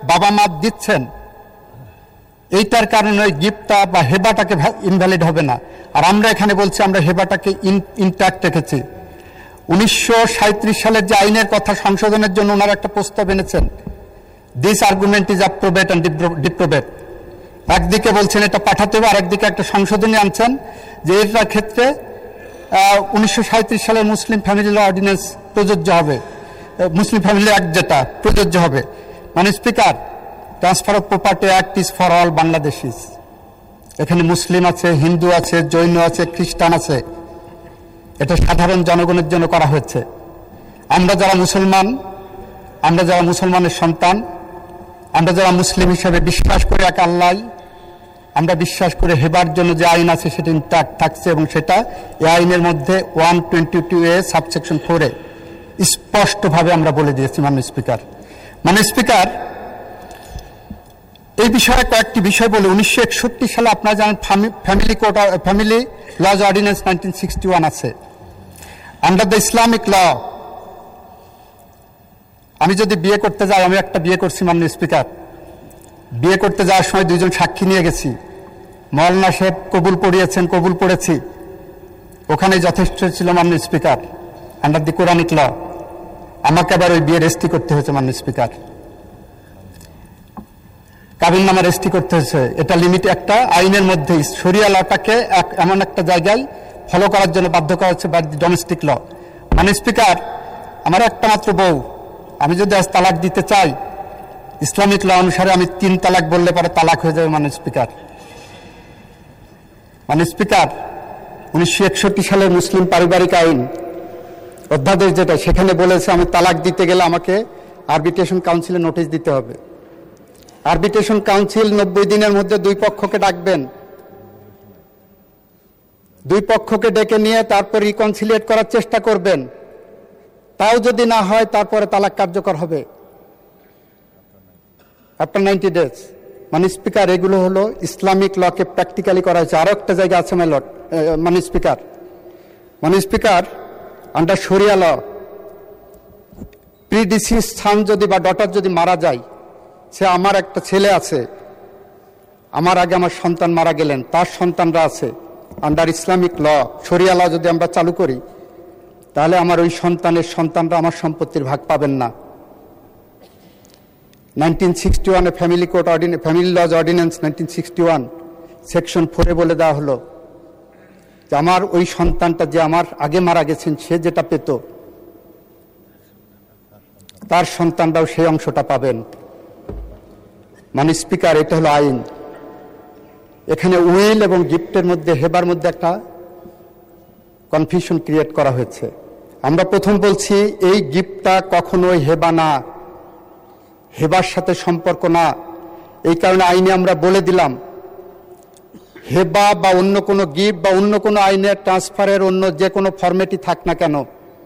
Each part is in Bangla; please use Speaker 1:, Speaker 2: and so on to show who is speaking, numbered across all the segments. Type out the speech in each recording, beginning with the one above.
Speaker 1: বাবা মা দিচ্ছেন, এইটার কারণে ওই গিফটটা বা হেবাটাকে ইনভ্যালিড হবে না। আর আমরা এখানে বলছি আমরা হেবাটাকে ইনট্যাক্ট রেখেছি। 1937 সালের যে আইনের কথা সংশোধনের জন্য ওনারা একটা প্রস্তাব এনেছেন, দিস আর্গুমেন্ট ইজ অ্যাপ্রোবেট অ্যান্ড ডিপ্রোবেট। একদিকে বলছেন এটা পাঠাতে হবে, আর একদিকে একটা সংশোধনী আনছেন যে এটার ক্ষেত্রে 1937 সালের মুসলিম ফ্যামিলি ল অর্ডিন্যান্স প্রযোজ্য হবে, মুসলিম ফ্যামিলি অ্যাক্ট যেটা প্রযোজ্য হবে। মানে speaker, transfer of property act is for all বাংলাদেশিস। এখানে মুসলিম আছে, হিন্দু আছে, জৈন আছে, খ্রিস্টান আছে। এটা সাধারণ জনগণের জন্য করা হয়েছে। আমরা যারা মুসলমান, আমরা যারা মুসলমানের সন্তান, আমরা যারা মুসলিম হিসেবে বিশ্বাস করে এক আল্লাহ, আমরা বিশ্বাস করে হেবার জন্য যে আইন আছে সেটা ইনট্যাক্ট থাকছে, এবং সেটা এই আইনের মধ্যে 122A সাবসেকশন 4 স্পষ্টভাবে আমরা বলে দিয়েছি। মাননীয় স্পিকার, মাননীয় স্পিকার, এই বিষয়ে কয়েকটি বিষয় বলে 1961 সালে আপনারা জানেন ফ্যামিলি লজ অর্ডিন্যান্স 1961 আছে। আন্ডার দ্য ইসলামিক ল, আমি যদি বিয়ে করতে যাই, আমি একটা বিয়ে করছি মাননীয় স্পিকার, বিয়ে করতে যাওয়ার সময় দুইজন সাক্ষী নিয়ে গেছি, মৌলানা সাহেব কবুল পড়িয়েছেন, কবুল পড়েছি, ওখানে যথেষ্ট ছিল মাননীয় স্পিকার। আন্ডার দি কোরআনিক ল আমাকে আবার ওই বিয়ে রেজিস্ট্রি করতে হয়েছে মাননীয় স্পিকার, কাবিন নামা রেজিস্ট্রি করতে হয়েছে। এটা লিমিট একটা আইনের মধ্যেই শরিয়া লটাকে এমন একটা জায়গায় ফলো করার জন্য বাধ্য করা হচ্ছে বাই ডোমেস্টিক ল। মাননীয় স্পিকার, আমার একটা মাত্র বউ, আমি যদি আজ তালাক দিতে চাই, ইসলামিক ল অনুসারে আমি 3 তালাক বললে পরে তালাক হয়ে যাবে মাননীয় স্পিকার। মাননীয় স্পিকার, 1961 সালের মুসলিম পারিবারিক আইন অধ্যাদেশ যেটা, সেখানে বলেছে আমি তালাক দিতে গেলে আমাকে আরবিট্রেশন কাউন্সিলে নোটিশ দিতে হবে। আরবিট্রেশন কাউন্সিল 90 দিনের মধ্যে দুই পক্ষকে ডাকবেন, দুই পক্ষকে ডেকে নিয়ে তারপর রিকনসিলিয়েট করার চেষ্টা করবেন। তাও যদি না হয় তারপরে তালাক কার্যকর হবে আফটার 90 ডেজ। মানে স্পিকার, এগুলো হলো ইসলামিক লকে প্র্যাকটিক্যালি করা হয়েছে। আরো একটা জায়গা আছে মানে স্পিকার, আন্ডার শরিয়া ল, প্রিডিসিজ সান যদি বা ডটার যদি মারা যায়, সে আমার একটা ছেলে আছে, আমার আগে আমার সন্তান মারা গেলেন, তার সন্তানরা আছে, আন্ডার ইসলামিক ল শরিয়া ল যদি আমরা চালু করি, তাহলে আমার ওই সন্তানের সন্তানরা আমার সম্পত্তির ভাগ পাবেন না। 1961 ফ্যামিলি লজ অর্ডিন্যান্স 1961 সেকশন 4 বলে দেওয়া হলো যে আমার ওই সন্তানটা যে আমার আগে মারা গেছেন সে যেটা পেত, তার সন্তানরাও সেই অংশটা পাবেন। মানে স্পিকার, এটা হলো আইন। এখানে উইল এবং গিফটের মধ্যে, হেবার মধ্যে একটা কনফিউশন ক্রিয়েট করা হয়েছে। আমরা প্রথম বলছি এই গিফটটা কখনোই হেবা না, হেবার সাথে সম্পর্ক না। এই কারণে আইনে আমরা বলে দিলাম, হেবা বা অন্য কোনো গিফট বা অন্য কোনো আইনের ট্রান্সফারের অন্য যে কোনো ফরম্যাটই থাক না কেন,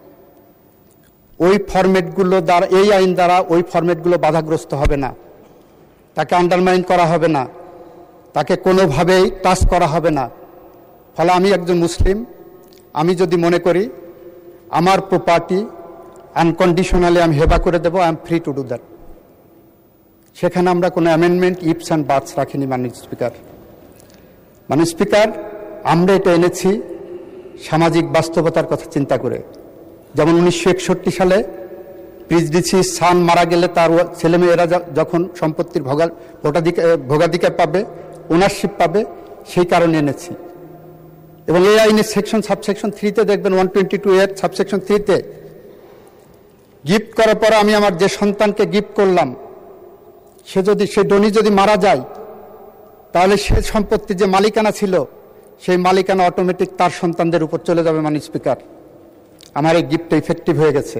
Speaker 1: ওই ফরম্যাটগুলো দ্বারা, এই আইন দ্বারা ওই ফরম্যাটগুলো বাধাগ্রস্ত হবে না, তাকে আন্ডারমাইন করা হবে না, তাকে কোনোভাবেই টাচ করা হবে না। ফলে আমি একজন মুসলিম, আমি যদি মনে করি আমার প্রপার্টি আনকন্ডিশনালি আমি হেবা করে দেবো, I am free to do that. সেখানে আমরা কোনো অ্যামেন্ডমেন্ট, ইফস অ্যান্ড বাটস রাখিনি মাননীয় স্পিকার। মাননীয় স্পিকার, আমরা এটা এনেছি সামাজিক বাস্তবতার কথা চিন্তা করে। যেমন 1961 সালে প্রিজডিসি সান মারা গেলে তার ছেলেমেয়েরা যখন সম্পত্তির ভোগাধিকার পাবে, ওনারশিপ পাবে, সেই কারণে এনেছি। এবং এই আইনের সাবসেকশন 3-তে দেখবেন, 122 সাবসেকশন 3-তে গিফট করার পর আমি আমার যে সন্তানকে গিফট করলাম, সে ডনি যদি মারা যায়, তাহলে সে সম্পত্তির যে মালিকানা ছিল, সেই মালিকানা অটোমেটিক তার সন্তানদের উপর চলে যাবে। মাননীয় স্পিকার, আমার এই গিফটটা ইফেক্টিভ হয়ে গেছে।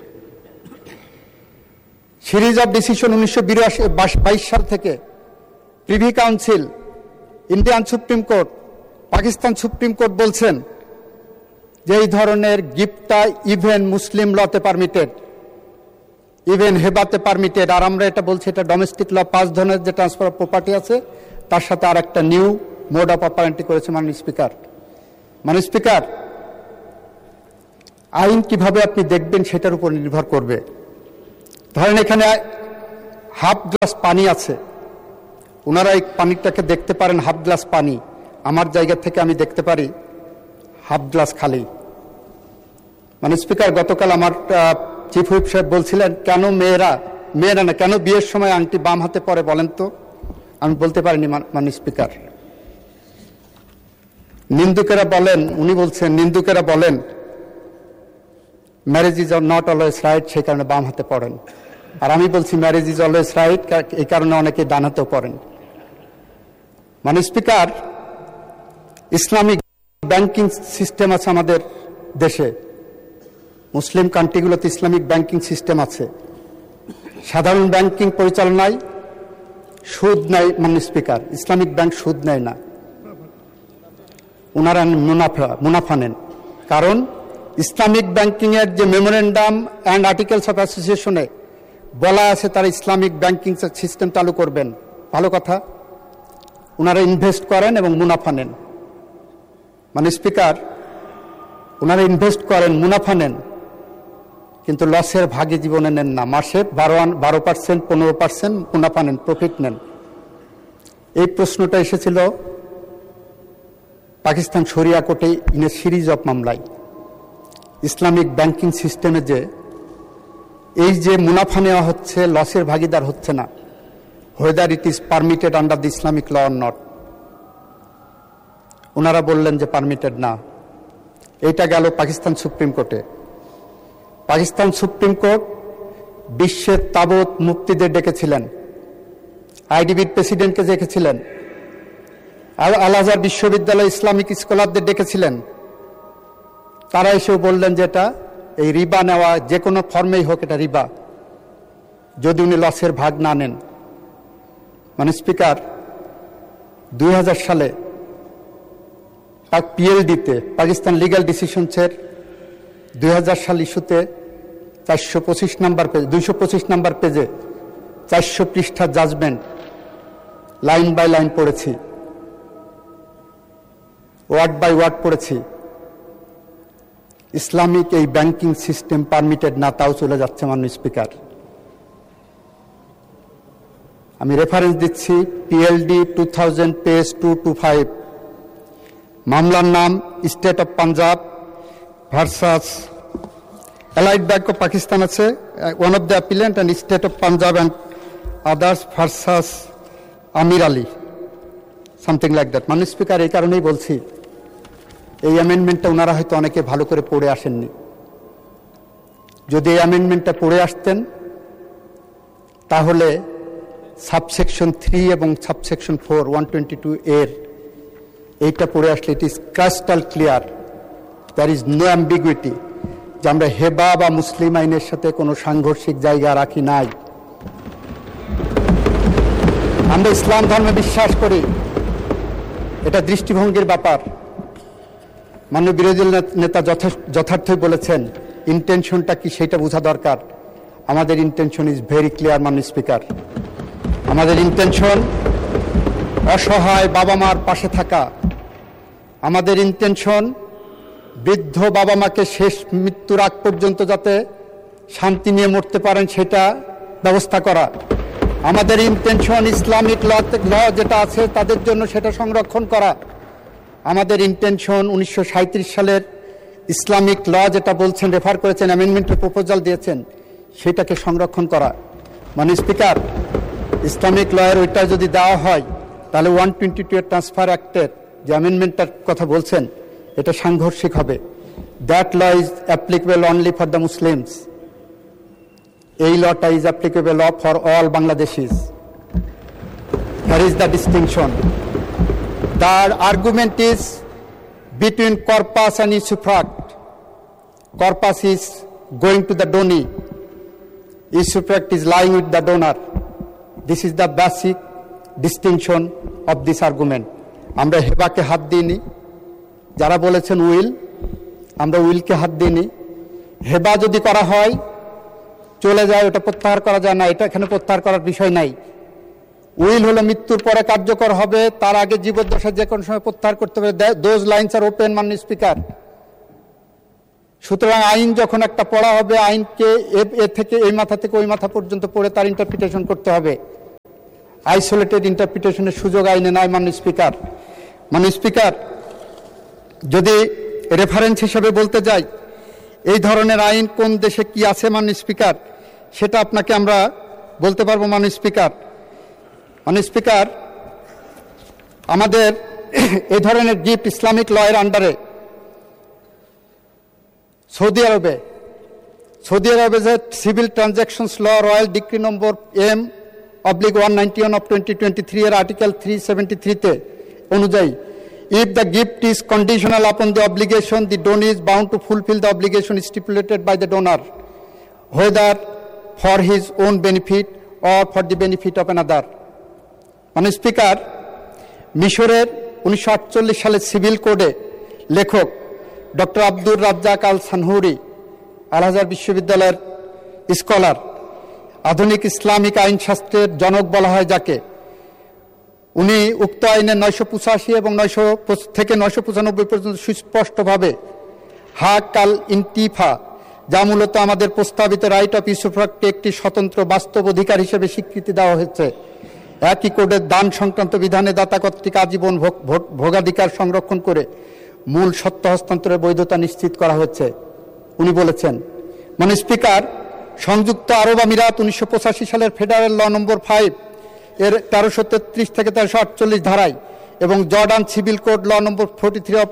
Speaker 1: সিরিজ অফ ডিসিশন 1922 সাল থেকে privy council, Indian supreme court, Pakistan supreme court বলছেন যে এই ধরনের গিফটটা ইভেন মুসলিম লতে পারমিটেড, ইভেন হেবাতে পারমিটেড। আর আমরা এটা বলছি, এটা ডোমেস্টিক ল 5 ধরনের যে ট্রান্সফার অফ প্রপার্টি আছে, তার সাথে আর একটা নিউ মোড অফ অপারেন্টি করেছে মাননীয় স্পিকার। মাননীয় স্পিকার, আইন কিভাবে আপনি দেখবেন সেটার উপর নির্ভর করবে। ধরেন এখানে হাফ গ্লাস পানি আছে, ওনারা এই পানিটাকে দেখতে পারেন হাফ গ্লাস পানি, আমার জায়গা থেকে আমি দেখতে পারি হাফ গ্লাস খালি। মানে স্পিকার, গতকাল আমার চিফ হুইপ সাহেব বলছিলেন কেন মেয়েরা না কেন বিয়ের সময় আংটি বাম হাতে পরে বলেন তো, আমি বলতে পারিনি। মানে স্পিকার, নিন্দুকেরা বলেন, উনি বলছেন নিন্দুকেরা বলেন marriage is not always right, সেই কারণে বাম হাতে পড়েন। আর আমি বলছি ম্যারেজ ইজ অলওয়েজ রাইট, এই কারণে অনেকে ডান হাতেও পড়েন। মানে স্পিকার, ইসলামিক ব্যাংকিং সিস্টেম আছে আমাদের দেশে, মুসলিম কান্ট্রিগুলোতে ইসলামিক ব্যাংকিং সিস্টেম আছে। সাধারণ ব্যাংকিং পরিচালনায় সুদ নেয়। মানে স্পিকার, ইসলামিক ব্যাংক সুদ নেয় না, ওনারা মুনাফা নেন। কারণ ইসলামিক ব্যাংকিং এর যে মেমোরেন্ডাম অ্যান্ড আর্টিকেলস অফ অ্যাসোসিয়েশনে বলা আছে তারা ইসলামিক ব্যাংকিং সিস্টেম চালু করবেন, ভালো কথা। ওনারা ইনভেস্ট করেন এবং মুনাফা নেন। মানে স্পিকার, ওনারা ইনভেস্ট করেন, মুনাফা নেন, কিন্তু লসের ভাগে জীবনে নেন না। মাসে 12%, 15% মুনাফা নেন, প্রফিট নেন। এই প্রশ্নটা এসেছিল পাকিস্তান শরিয়া কোর্টে ইন এ সিরিজ অফ মামলায়। ইসলামিক ব্যাংকিং সিস্টেমে যে এই যে মুনাফা নেওয়া হচ্ছে, লসের ভাগিদার হচ্ছে না, whether it is permitted under the Islamic law or not, ওনারা বললেন যে পারমিটেড না। এটা গেল পাকিস্তান সুপ্রিম কোর্টে। পাকিস্তান সুপ্রিম কোর্ট বিশ্বের তাবৎ মুফতিদের ডেকেছিলেন, আইডিবির প্রেসিডেন্টকে ডেকেছিলেন, আল আজহার বিশ্ববিদ্যালয় ইসলামিক স্কলারদের ডেকেছিলেন। তারা এসেও বললেন যে এটা এই রিবা নেওয়া যে কোনো ফর্মেই হোক এটা রিবা, যদি উনি লসের ভাগ না নেন। মানে স্পিকার, 2000 সালে পিএলডিতে পাকিস্তান লিগ্যাল ডিসিশনসের 2000 সাল ইস্যুতে 225 নাম্বার পেজে 400 পৃষ্ঠা জাজমেন্ট লাইন বাই লাইন পড়েছি, ওয়ার্ড বাই ওয়ার্ড পড়েছি। ইসলামিক এই ব্যাংকিং সিস্টেম পারমিটেড না, তাও চলে যাচ্ছে মাননীয় স্পিকার। আমি রেফারেন্স দিচ্ছি পিএলডি 2000 পেজ 225, মামলার নাম state of Punjab versus allied bank of Pakistan আছে, one of the appellant, and state of Punjab and others versus Aamir Ali, something like that. মাননীয় স্পিকার, এই কারণেই বলছি এই অ্যামেন্ডমেন্টটা ওনারা হয়তো অনেকে ভালো করে পড়ে আসেননি। যদি এই অ্যামেন্ডমেন্টটা পড়ে আসতেন তাহলে সাবসেকশন 3 এবং সাবসেকশন 4 122 এর এইটা পড়ে আসলে it is ক্রাইস্টাল clear, there is no ambiguity, যে আমরা হেবা বা মুসলিম আইনের সাথে কোনো সাংঘর্ষিক জায়গা রাখি নাই। আমরা ইসলাম ধর্মে বিশ্বাস করি, এটা দৃষ্টিভঙ্গির ব্যাপার। মাননীয় বিরোধী নেতা যথার্থই বলেছেন, ইন্টেনশনটা কি সেটা বোঝা দরকার। আমাদের ইন্টেনশন ইজ ভেরি ক্লিয়ার মাননীয় স্পিকার। আমাদের ইন্টেনশন অসহায় বাবা মার পাশে থাকা, আমাদের ইন্টেনশন বৃদ্ধ বাবা মাকে শেষ মৃত্যুর আগ পর্যন্ত যাতে শান্তি নিয়ে মরতে পারেন সেটা ব্যবস্থা করা। আমাদের ইন্টেনশন ইসলামিক ল যেটা আছে তাদের জন্য সেটা সংরক্ষণ করা। আমাদের ইন্টেনশন 1937 সালের ইসলামিক ল যেটা বলছেন, রেফার করেছেন, অ্যামেন্ডমেন্টের প্রপোজাল দিয়েছেন, সেটাকে সংরক্ষণ করা। মানে স্পিকার, ইসলামিক লয়ের ওইটা যদি দেওয়া হয় তাহলে 122 এর ট্রান্সফার অ্যাক্টের যে অ্যামেন্ডমেন্টটার কথা বলছেন এটা সাংঘর্ষিক হবে। That law is applicable only for the Muslims. এই লটা is applicable for all বাংলাদেশিস। That is the distinction. The argument is between corpus and usufruct. Corpus is going to the donee. Usufruct is lying with the donor. This is the basic distinction of this argument. আমরা হেবাকে হাত দিইনি, যারা বলেছেন উইল, আমরা উইলকে হাত দিইনি। হেবা যদি করা হয় চলে যায়, ওটা প্রত্যাহার করা যায় না, এটা এখানে প্রত্যাহার করার বিষয় নাই। উইল হলো মৃত্যুর পরে কার্যকর হবে, তার আগে জীবদ্দশায় যে কোনো সময় প্রত্যাহার করতে হবে। দোজ লাইনস আর ওপেন মাননীয় স্পিকার। সুতরাং আইন যখন একটা পড়া হবে, আইনকে এ থেকে এই মাথা থেকে ওই মাথা পর্যন্ত পড়ে তার ইন্টারপ্রিটেশন করতে হবে। আইসোলেটেড ইন্টারপ্রিটেশনের সুযোগ আইনে নাই। মাননীয় স্পিকার, যদি রেফারেন্স হিসেবে বলতে যাই এই ধরনের আইন কোন দেশে কি আছে মাননীয় স্পিকার, সেটা আপনাকে আমরা বলতে পারবো। মাননীয় স্পিকার, আমাদের এই ধরনের গিফট ইসলামিক লয়ের আন্ডারে সৌদি আরবে যে civil transactions law royal decree number M/191 of 2023 এর আর্টিকেল 373 অনুযায়ী, if the gift is conditional upon the obligation, the donor is bound to fulfill the obligation stipulated by the donor, whether for his own benefit or for the benefit of another. মাননীয় স্পিকার, মিশরের 1948 সালের সিভিল কোডে লেখক ডক্টর আব্দুর রাজ্জাক আল সানহুরি, আল আজহার বিশ্ববিদ্যালয়ের স্কলার, আধুনিক ইসলামিক আইনশাস্ত্রের জনক বলা হয় যাকে, উনি উক্ত আইনের 985 এবং 900 থেকে 995 পর্যন্ত সুস্পষ্টভাবে হাক আল ইনতিফা, যা মূলত আমাদের প্রস্তাবিত রাইট অফ ইউসুফরাককে একটি স্বতন্ত্র বাস্তব অধিকার হিসেবে স্বীকৃতি দেওয়া হয়েছে। একই কোডের দান সংক্রান্ত বিধানে দাতা কর্তৃক আজীবন ভোগাধিকার সংরক্ষণ করে মূল সত্য হস্তান্তরের বৈধতা নিশ্চিত করা হয়েছে। উনি বলেছেন, মাননীয় স্পিকার, সংযুক্ত আরব আমিরাত 1985 সালের ফেডারেল ল নম্বর 5 এর 1333 থেকে 1348 ধারায় এবং Jordan civil code law number 43 of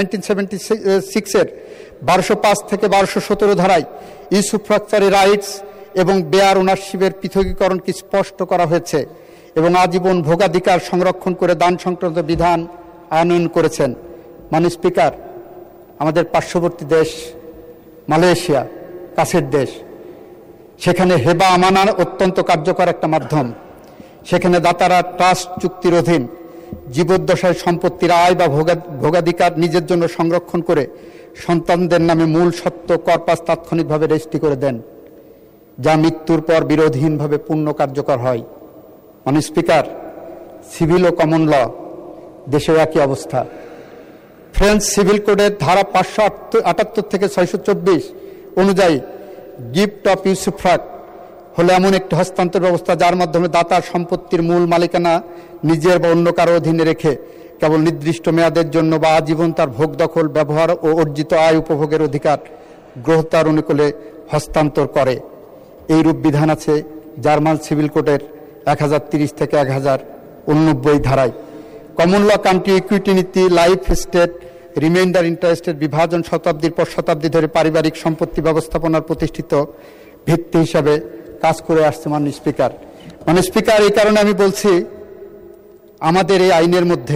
Speaker 1: 1976 এর 1205 থেকে 1217 ধারায় ইউসুফরাকচারি রাইটস এবং বেয়ার ওনারশিপের পৃথকীকরণকে স্পষ্ট করা হয়েছে এবং আজীবন ভোগাধিকার সংরক্ষণ করে দান সংক্রান্ত বিধান আইনানুগ করেছেন। মাননীয় স্পিকার, আমাদের পার্শ্ববর্তী দেশ মালয়েশিয়া, কাছের দেশ, সেখানে হেবা আমানার অত্যন্ত কার্যকর একটা মাধ্যম। সেখানে দাতারা ট্রাস্ট চুক্তির অধীন জীবদ্দশায় সম্পত্তির আয় বা ভোগাধিকার নিজের জন্য সংরক্ষণ করে সন্তানদের নামে মূল সত্ত্ব করপাস তাৎক্ষণিকভাবে রেজিস্ট্রি করে দেন, যা মৃত্যুর পর বিরোধহীনভাবে পূর্ণ কার্যকর হয়। মাননীয় স্পিকার, সিভিল ও কমন ল দেশেও একই অবস্থা। ফ্রেঞ্চ সিভিল কোডের ধারা 578 থেকে 624 অনুযায়ী গিফট অফ ইউসুফরাক হলো এমন একটি হস্তান্তর ব্যবস্থা যার মাধ্যমে দাতার সম্পত্তির মূল মালিকানা নিজের বা অন্য কারো অধীনে রেখে কেবল নির্দিষ্ট মেয়াদের জন্য বা আজীবন তার ভোগ দখল, ব্যবহার ও অর্জিত আয় উপভোগের অধিকার গ্রহতার অনুকূলে হস্তান্তর করে। এইরূপ বিধান আছে জার্মান সিভিল কোডের 1030 থেকে 1089 ধারায়। কমন ল কান্ট্রি ইকুইটি নীতি, লাইফ স্টেট, রিমাইন্ডার ইন্টারেস্টের বিভাজন শতাব্দীর পর শতাব্দী ধরে পারিবারিক সম্পত্তি ব্যবস্থাপনার প্রতিষ্ঠিত ভিত্তি হিসাবে কাজ করে আসছে। মাননীয় স্পিকার, এই কারণে আমি বলছি আমাদের এই আইনের মধ্যে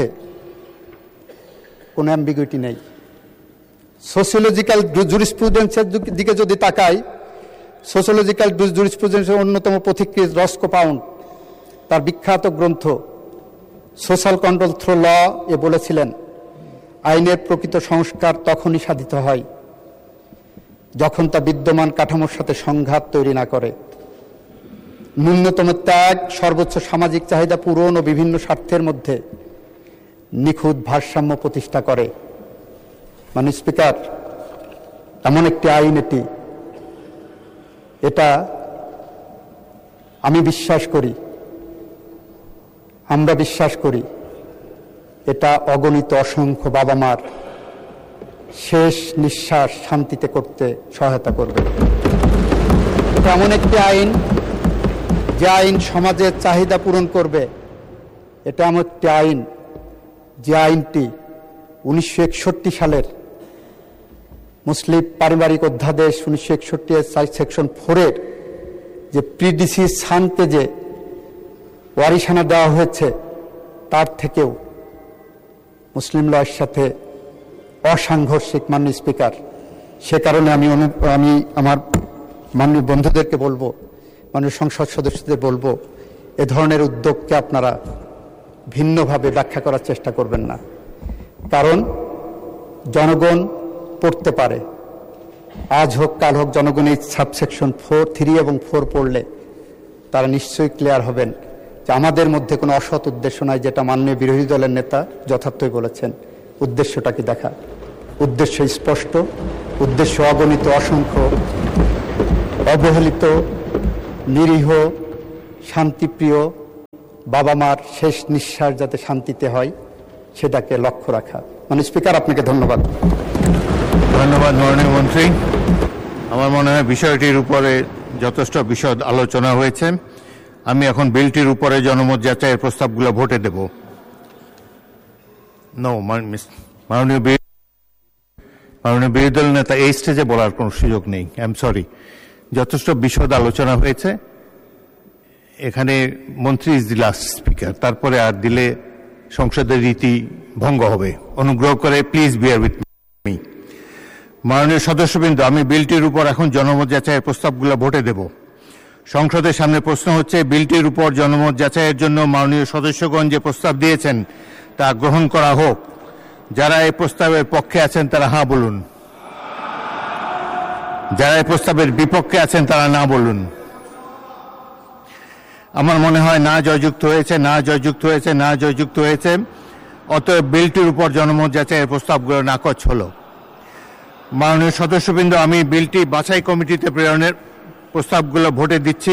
Speaker 1: কোনো অ্যাম্বিগুইটি নেই। সোশিওলজিক্যাল জুরিসপ্রুডেন্সের দিকে যদি তাকাই, সোশিওলজিক্যাল জুরিসপ্রুডেন্সের অন্যতম পথিকৃৎ রস্কো পাউন্ড তার বিখ্যাত গ্রন্থ সোশ্যাল কন্ট্রোল থ্রু ল এ বলেছিলেন, আইনের প্রকৃত সংস্কার তখনই সাধিত হয় যখন তা বিদ্যমান কাঠামোর সাথে সংঘাত তৈরি না করে, ন্যূনতম ত্যাগ, সর্বোচ্চ সামাজিক চাহিদা পূরণ ও বিভিন্ন স্বার্থের মধ্যে নিখুঁত ভারসাম্য প্রতিষ্ঠা করে। মাননীয় স্পিকার, এমন একটি আইন এটা আমরা বিশ্বাস করি এটা অগণিত অসংখ্য বাবা মার শেষ নিঃশ্বাস শান্তিতে করতে সহায়তা করবে। এটা এমন একটি আইন যে আইন সমাজের চাহিদা পূরণ করবে। এটা এমন একটি আইন যে আইনটি 1961 সালের মুসলিম পারিবারিক অধ্যাদেশ 1961 সেকশন 4 যে প্রিডিসিস সানকে যে ওয়ারিশানা দেওয়া হয়েছে তার থেকেও মুসলিম লয়ের সাথে অসাংঘর্ষিক। মাননীয় স্পিকার, সে কারণে আমি আমার মাননীয় বন্ধুদেরকে বলবো, মাননীয় সংসদ সদস্যদের বলবো, এ ধরনের উদ্যোগকে আপনারা ভিন্নভাবে ব্যাখ্যা করার চেষ্টা করবেন না। কারণ জনগণ পড়তে পারে, আজ হোক কাল হোক জনগণ এই সাবসেকশন 3 এবং 4 পড়লে তারা নিশ্চয়ই ক্লিয়ার হবেন যে আমাদের মধ্যে কোনো অসৎ উদ্দেশ্য নাই, যেটা মাননীয় বিরোধী দলের নেতা যথার্থই বলেছেন। উদ্দেশ্যটা কি দেখা। উদ্দেশ্য স্পষ্ট, উদ্দেশ্য অগণিত, অসংখ্য, অবহেলিত, নিরীহ, শান্তিপ্রিয় বাবা মার শেষ নিঃশ্বাস যাতে শান্তিতে হয় সেটাকে লক্ষ্য রাখা। মাননীয় স্পিকার, আপনাকে ধন্যবাদ।
Speaker 2: ধন্যবাদ মাননীয় মন্ত্রী। আমার মনে হয় বিষয়টির উপরে যথেষ্ট বিশদ আলোচনা হয়েছে। আমি এখন বিলটির উপরে জনমত যাচাইয়ের প্রস্তাবগুলো ভোটে দেব। মাননীয় বিরোধী দল নেতা এই স্টেজে বলার কোনো সুযোগ নেই। I am sorry. যথেষ্ট বিশদ আলোচনা হয়েছে। এখানে মন্ত্রী ইজ দি লাস্ট স্পিকার, তারপরে আর দিলে সংসদের রীতি ভঙ্গ হবে। অনুগ্রহ করে প্লিজ বিয়ার উইথ মি। মাননীয় সদস্যবৃন্দ, আমি বিলটির উপর এখন জনমত যাচাইয়ের প্রস্তাবগুলো ভোটে দেব। সংসদের সামনে প্রশ্ন হচ্ছে, বিলটির উপর জনমত যাচাইয়ের জন্য মাননীয় সদস্যগণ যে প্রস্তাব দিয়েছেন তা গ্রহণ করা হোক। যারা এই প্রস্তাবের পক্ষে আছেন তারা হ্যাঁ বলুন। যারা এই প্রস্তাবের বিপক্ষে আছেন তারা না বলুন। আমার মনে হয় না জয়যুক্ত হয়েছে, না জয়যুক্ত হয়েছে, না জয়যুক্ত হয়েছে। অতএব বিলটির উপর জনমত যাচাইয়ের প্রস্তাবগুলো নাকচ হলো। মাননীয় সদস্যবৃন্দ, আমি বিলটি বাছাই কমিটিতে প্রেরণের প্রস্তাবগুলো ভোটে দিচ্ছি।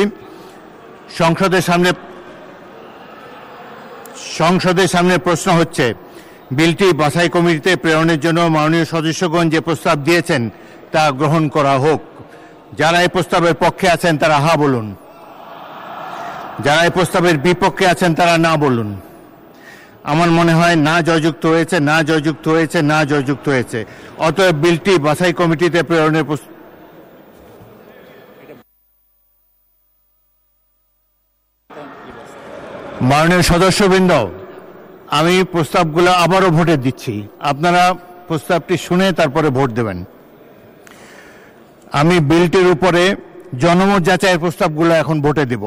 Speaker 2: সংসদের সামনে প্রশ্ন হচ্ছে, বিলটি বাছাই কমিটিতে প্রেরণের জন্য মাননীয় সদস্যগণ যে প্রস্তাব দিয়েছেন তা গ্রহণ করা হোক। যারা এই প্রস্তাবের পক্ষে আছেন তারা হ্যাঁ বলুন। যারা এই প্রস্তাবের বিপক্ষে আছেন তারা না বলুন। আমার মনে হয় না জয়যুক্ত হয়েছে, না জয়যুক্ত হয়েছে, না জয়যুক্ত হয়েছে। অতএব বিলটি বাছাই কমিটিতে প্রেরণের মাননীয় সদস্যবৃন্দ, আমি প্রস্তাবগুলো আবারও ভোটে দিচ্ছি। আপনারা প্রস্তাবটি শুনে তারপরে ভোট দেবেন। আমি বিলটির উপরে জনমত যাচাইয়ের প্রস্তাবগুলো এখন ভোটে দেব।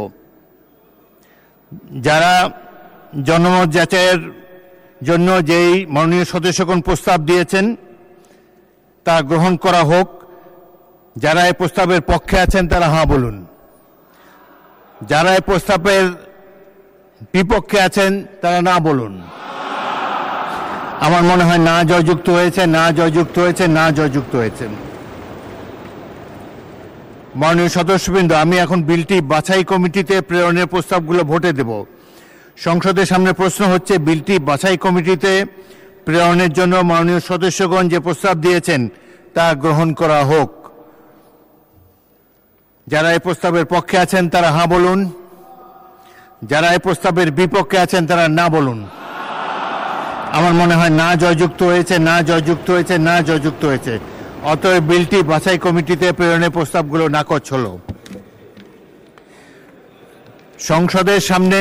Speaker 2: যারা জনমত যাচাইয়ের জন্য যেই মাননীয় সদস্যগণ প্রস্তাব দিয়েছেন তা গ্রহণ করা হোক। যারা এই প্রস্তাবের পক্ষে আছেন তারা হ্যাঁ বলুন। যারা এই প্রস্তাবের বিপক্ষে আছেন তারা না বলুন। আমার মনে হয় না জয়যুক্ত হয়েছে, না জয়যুক্ত হয়েছে, না জয়যুক্ত হয়েছে। মাননীয় সদস্যবৃন্দ, আমি এখন বিলটি বাছাই কমিটিতে প্রেরণের প্রস্তাবগুলো ভোটে দেব। সংসদের সামনে প্রশ্ন হচ্ছে, বিলটি বাছাই কমিটিতে প্রেরণের জন্য মাননীয় সদস্যগণ যে প্রস্তাব দিয়েছেন তা গ্রহণ করা হোক। যারা এই প্রস্তাবের পক্ষে আছেন তারা হ্যাঁ বলুন। যারা এই প্রস্তাবের বিপক্ষে আছেন তারা না বলুন। আমার মনে হয় না জয়যুক্ত হয়েছে, না জয়যুক্ত হয়েছে, না জয়যুক্ত হয়েছে। অতএব বিলটি বাছাই কমিটিতে প্রেরণের প্রস্তাবগুলো নাকচ হল। সংসদের সামনে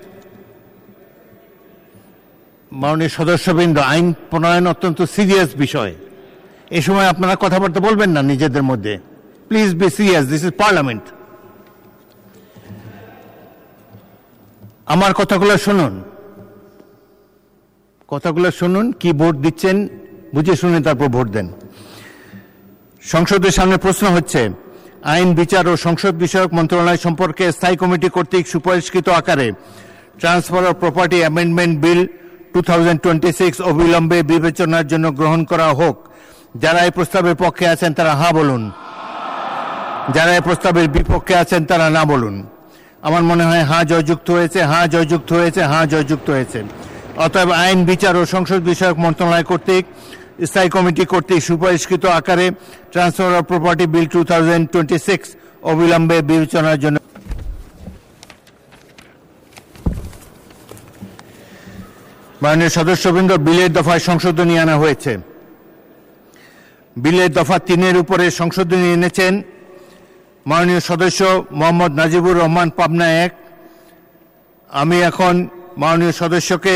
Speaker 2: মাননীয় সদস্যবৃন্দ, আইন প্রণয়ন অত্যন্ত সিরিয়াস বিষয়। এই সময় আপনারা কথাবার্তা বলবেন না নিজেদের মধ্যে। Please be serious, this is parliament. আমার কথাগুলো শুনুন, কথাগুলো শুনুন। কি ভোট দিচ্ছেন বুঝে শুনে তারপর ভোট দেন। সংসদের সামনে প্রশ্ন হচ্ছে, আইন, বিচার ও সংসদ বিষয়ক মন্ত্রণালয় সম্পর্কে স্থায়ী কমিটি কর্তৃক সুপারিশকৃত আকারে transfer of property amendment bill 2026 অবিলম্বে বিবেচনার জন্য গ্রহণ করা হোক। যারা এই প্রস্তাবের পক্ষে আছেন তারা হ্যাঁ বলুন। যারা এই প্রস্তাবের বিপক্ষে আছেন তারা না বলুন। আমার মনে হয় হ্যাঁ জয়যুক্ত হয়েছে, হ্যাঁ জয়যুক্ত হয়েছে, হ্যাঁ জয়যুক্ত হয়েছে। অতএব আইন, বিচার ও সংসদ বিষয়ক মন্ত্রণালয় কর্তৃক স্থায়ী কমিটি কর্তৃক সুপারিশকৃত আকারে ট্রান্সফার অফ প্রপার্টি বিল 2026 অবিলম্বে বিবেচনার জন্য। মাননীয় সদস্যবৃন্দ, বিলের দফায় সংশোধনী আনা হয়েছে। বিলের দফা 3 উপরে সংশোধনী এনেছেন মাননীয় সদস্য মোহাম্মদ নাজিবুর রহমান, পাবনা 1। আমি এখন মাননীয় সদস্যকে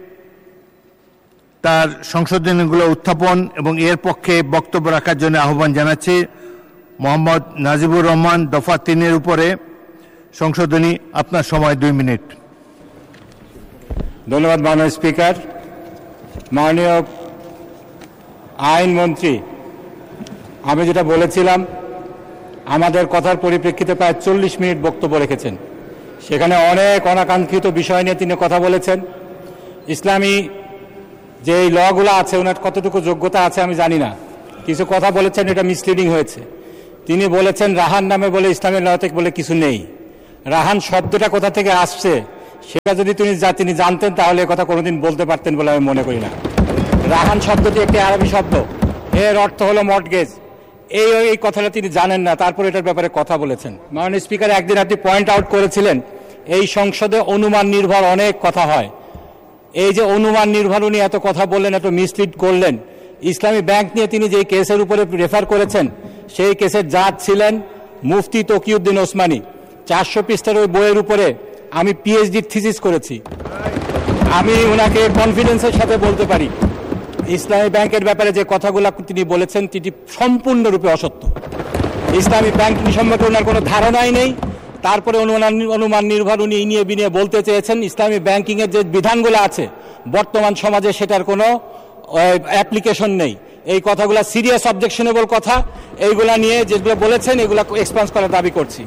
Speaker 2: তার সংশোধনীগুলো উত্থাপন এবং এর পক্ষে বক্তব্য রাখার জন্য আহ্বান জানাচ্ছি। মোহাম্মদ নাজিবুর রহমান, দফা 3 উপরে সংশোধনী। আপনার সময় 2 মিনিট।
Speaker 3: ধন্যবাদ মাননীয় স্পিকার। মাননীয় আইনমন্ত্রী, আমি যেটা বলেছিলাম, আমাদের কথার পরিপ্রেক্ষিতে প্রায় 40 মিনিট বক্তব্য রেখেছেন। সেখানে অনেক অনাকাঙ্ক্ষিত বিষয় নিয়ে তিনি কথা বলেছেন। ইসলামী যে এই লগুলো আছে ওনার কতটুকু যোগ্যতা আছে আমি জানি না, কিছু কথা বলেছেন এটা মিসলিডিং হয়েছে। তিনি বলেছেন রাহান নামে বলে ইসলামের ল থেকে বলে কিছু নেই। রাহান শব্দটা কোথা থেকে আসছে সেটা যদি তিনি জানতেন তাহলে কথা কোনোদিন বলতে পারতেন বলে আমি মনে করি না। রাহান শব্দটি একটি আরবি শব্দ, এর অর্থ হলো মর্টগেজ। এই কথাটা তিনি জানেন না, তারপর এটার ব্যাপারে কথা বলেছেন। মাননীয় স্পিকার, একদিন আপনি পয়েন্ট আউট করেছিলেন এই সংসদে অনুমান নির্ভর অনেক কথা হয়। এই যে অনুমান নির্ভর উনি এত কথা বললেন, এত মিসলিড করলেন। ইসলামী ব্যাংক নিয়ে তিনি যে কেসের উপরে রেফার করেছেন সেই কেসের জাজ ছিলেন মুফতি তকিউদ্দিন ওসমানী। 400 পৃষ্ঠার ওই বইয়ের উপরে আমি পিএইচডি থিসিস করেছি। আমি ওনাকে কনফিডেন্সের সাথে বলতে পারি ইসলামী ব্যাংকের ব্যাপারে যে কথাগুলো তিনি বলেছেন সেটি সম্পূর্ণরূপে অসত্য। ইসলামী ব্যাংক সম্পর্কে ওনার কোনো ধারণাই নেই। তারপরে অনুমান নির্ভর উনি ইনিয়ে বিনিয়ে বলতে চেয়েছেন ইসলামী ব্যাংকিংয়ের যে বিধানগুলো আছে বর্তমান সমাজে সেটার কোনো অ্যাপ্লিকেশন নেই। এই কথাগুলো সিরিয়াস অবজেকশনেবল কথা, এইগুলা নিয়ে যেগুলো বলেছেন এগুলো এক্সপান্স করার দাবি করছি।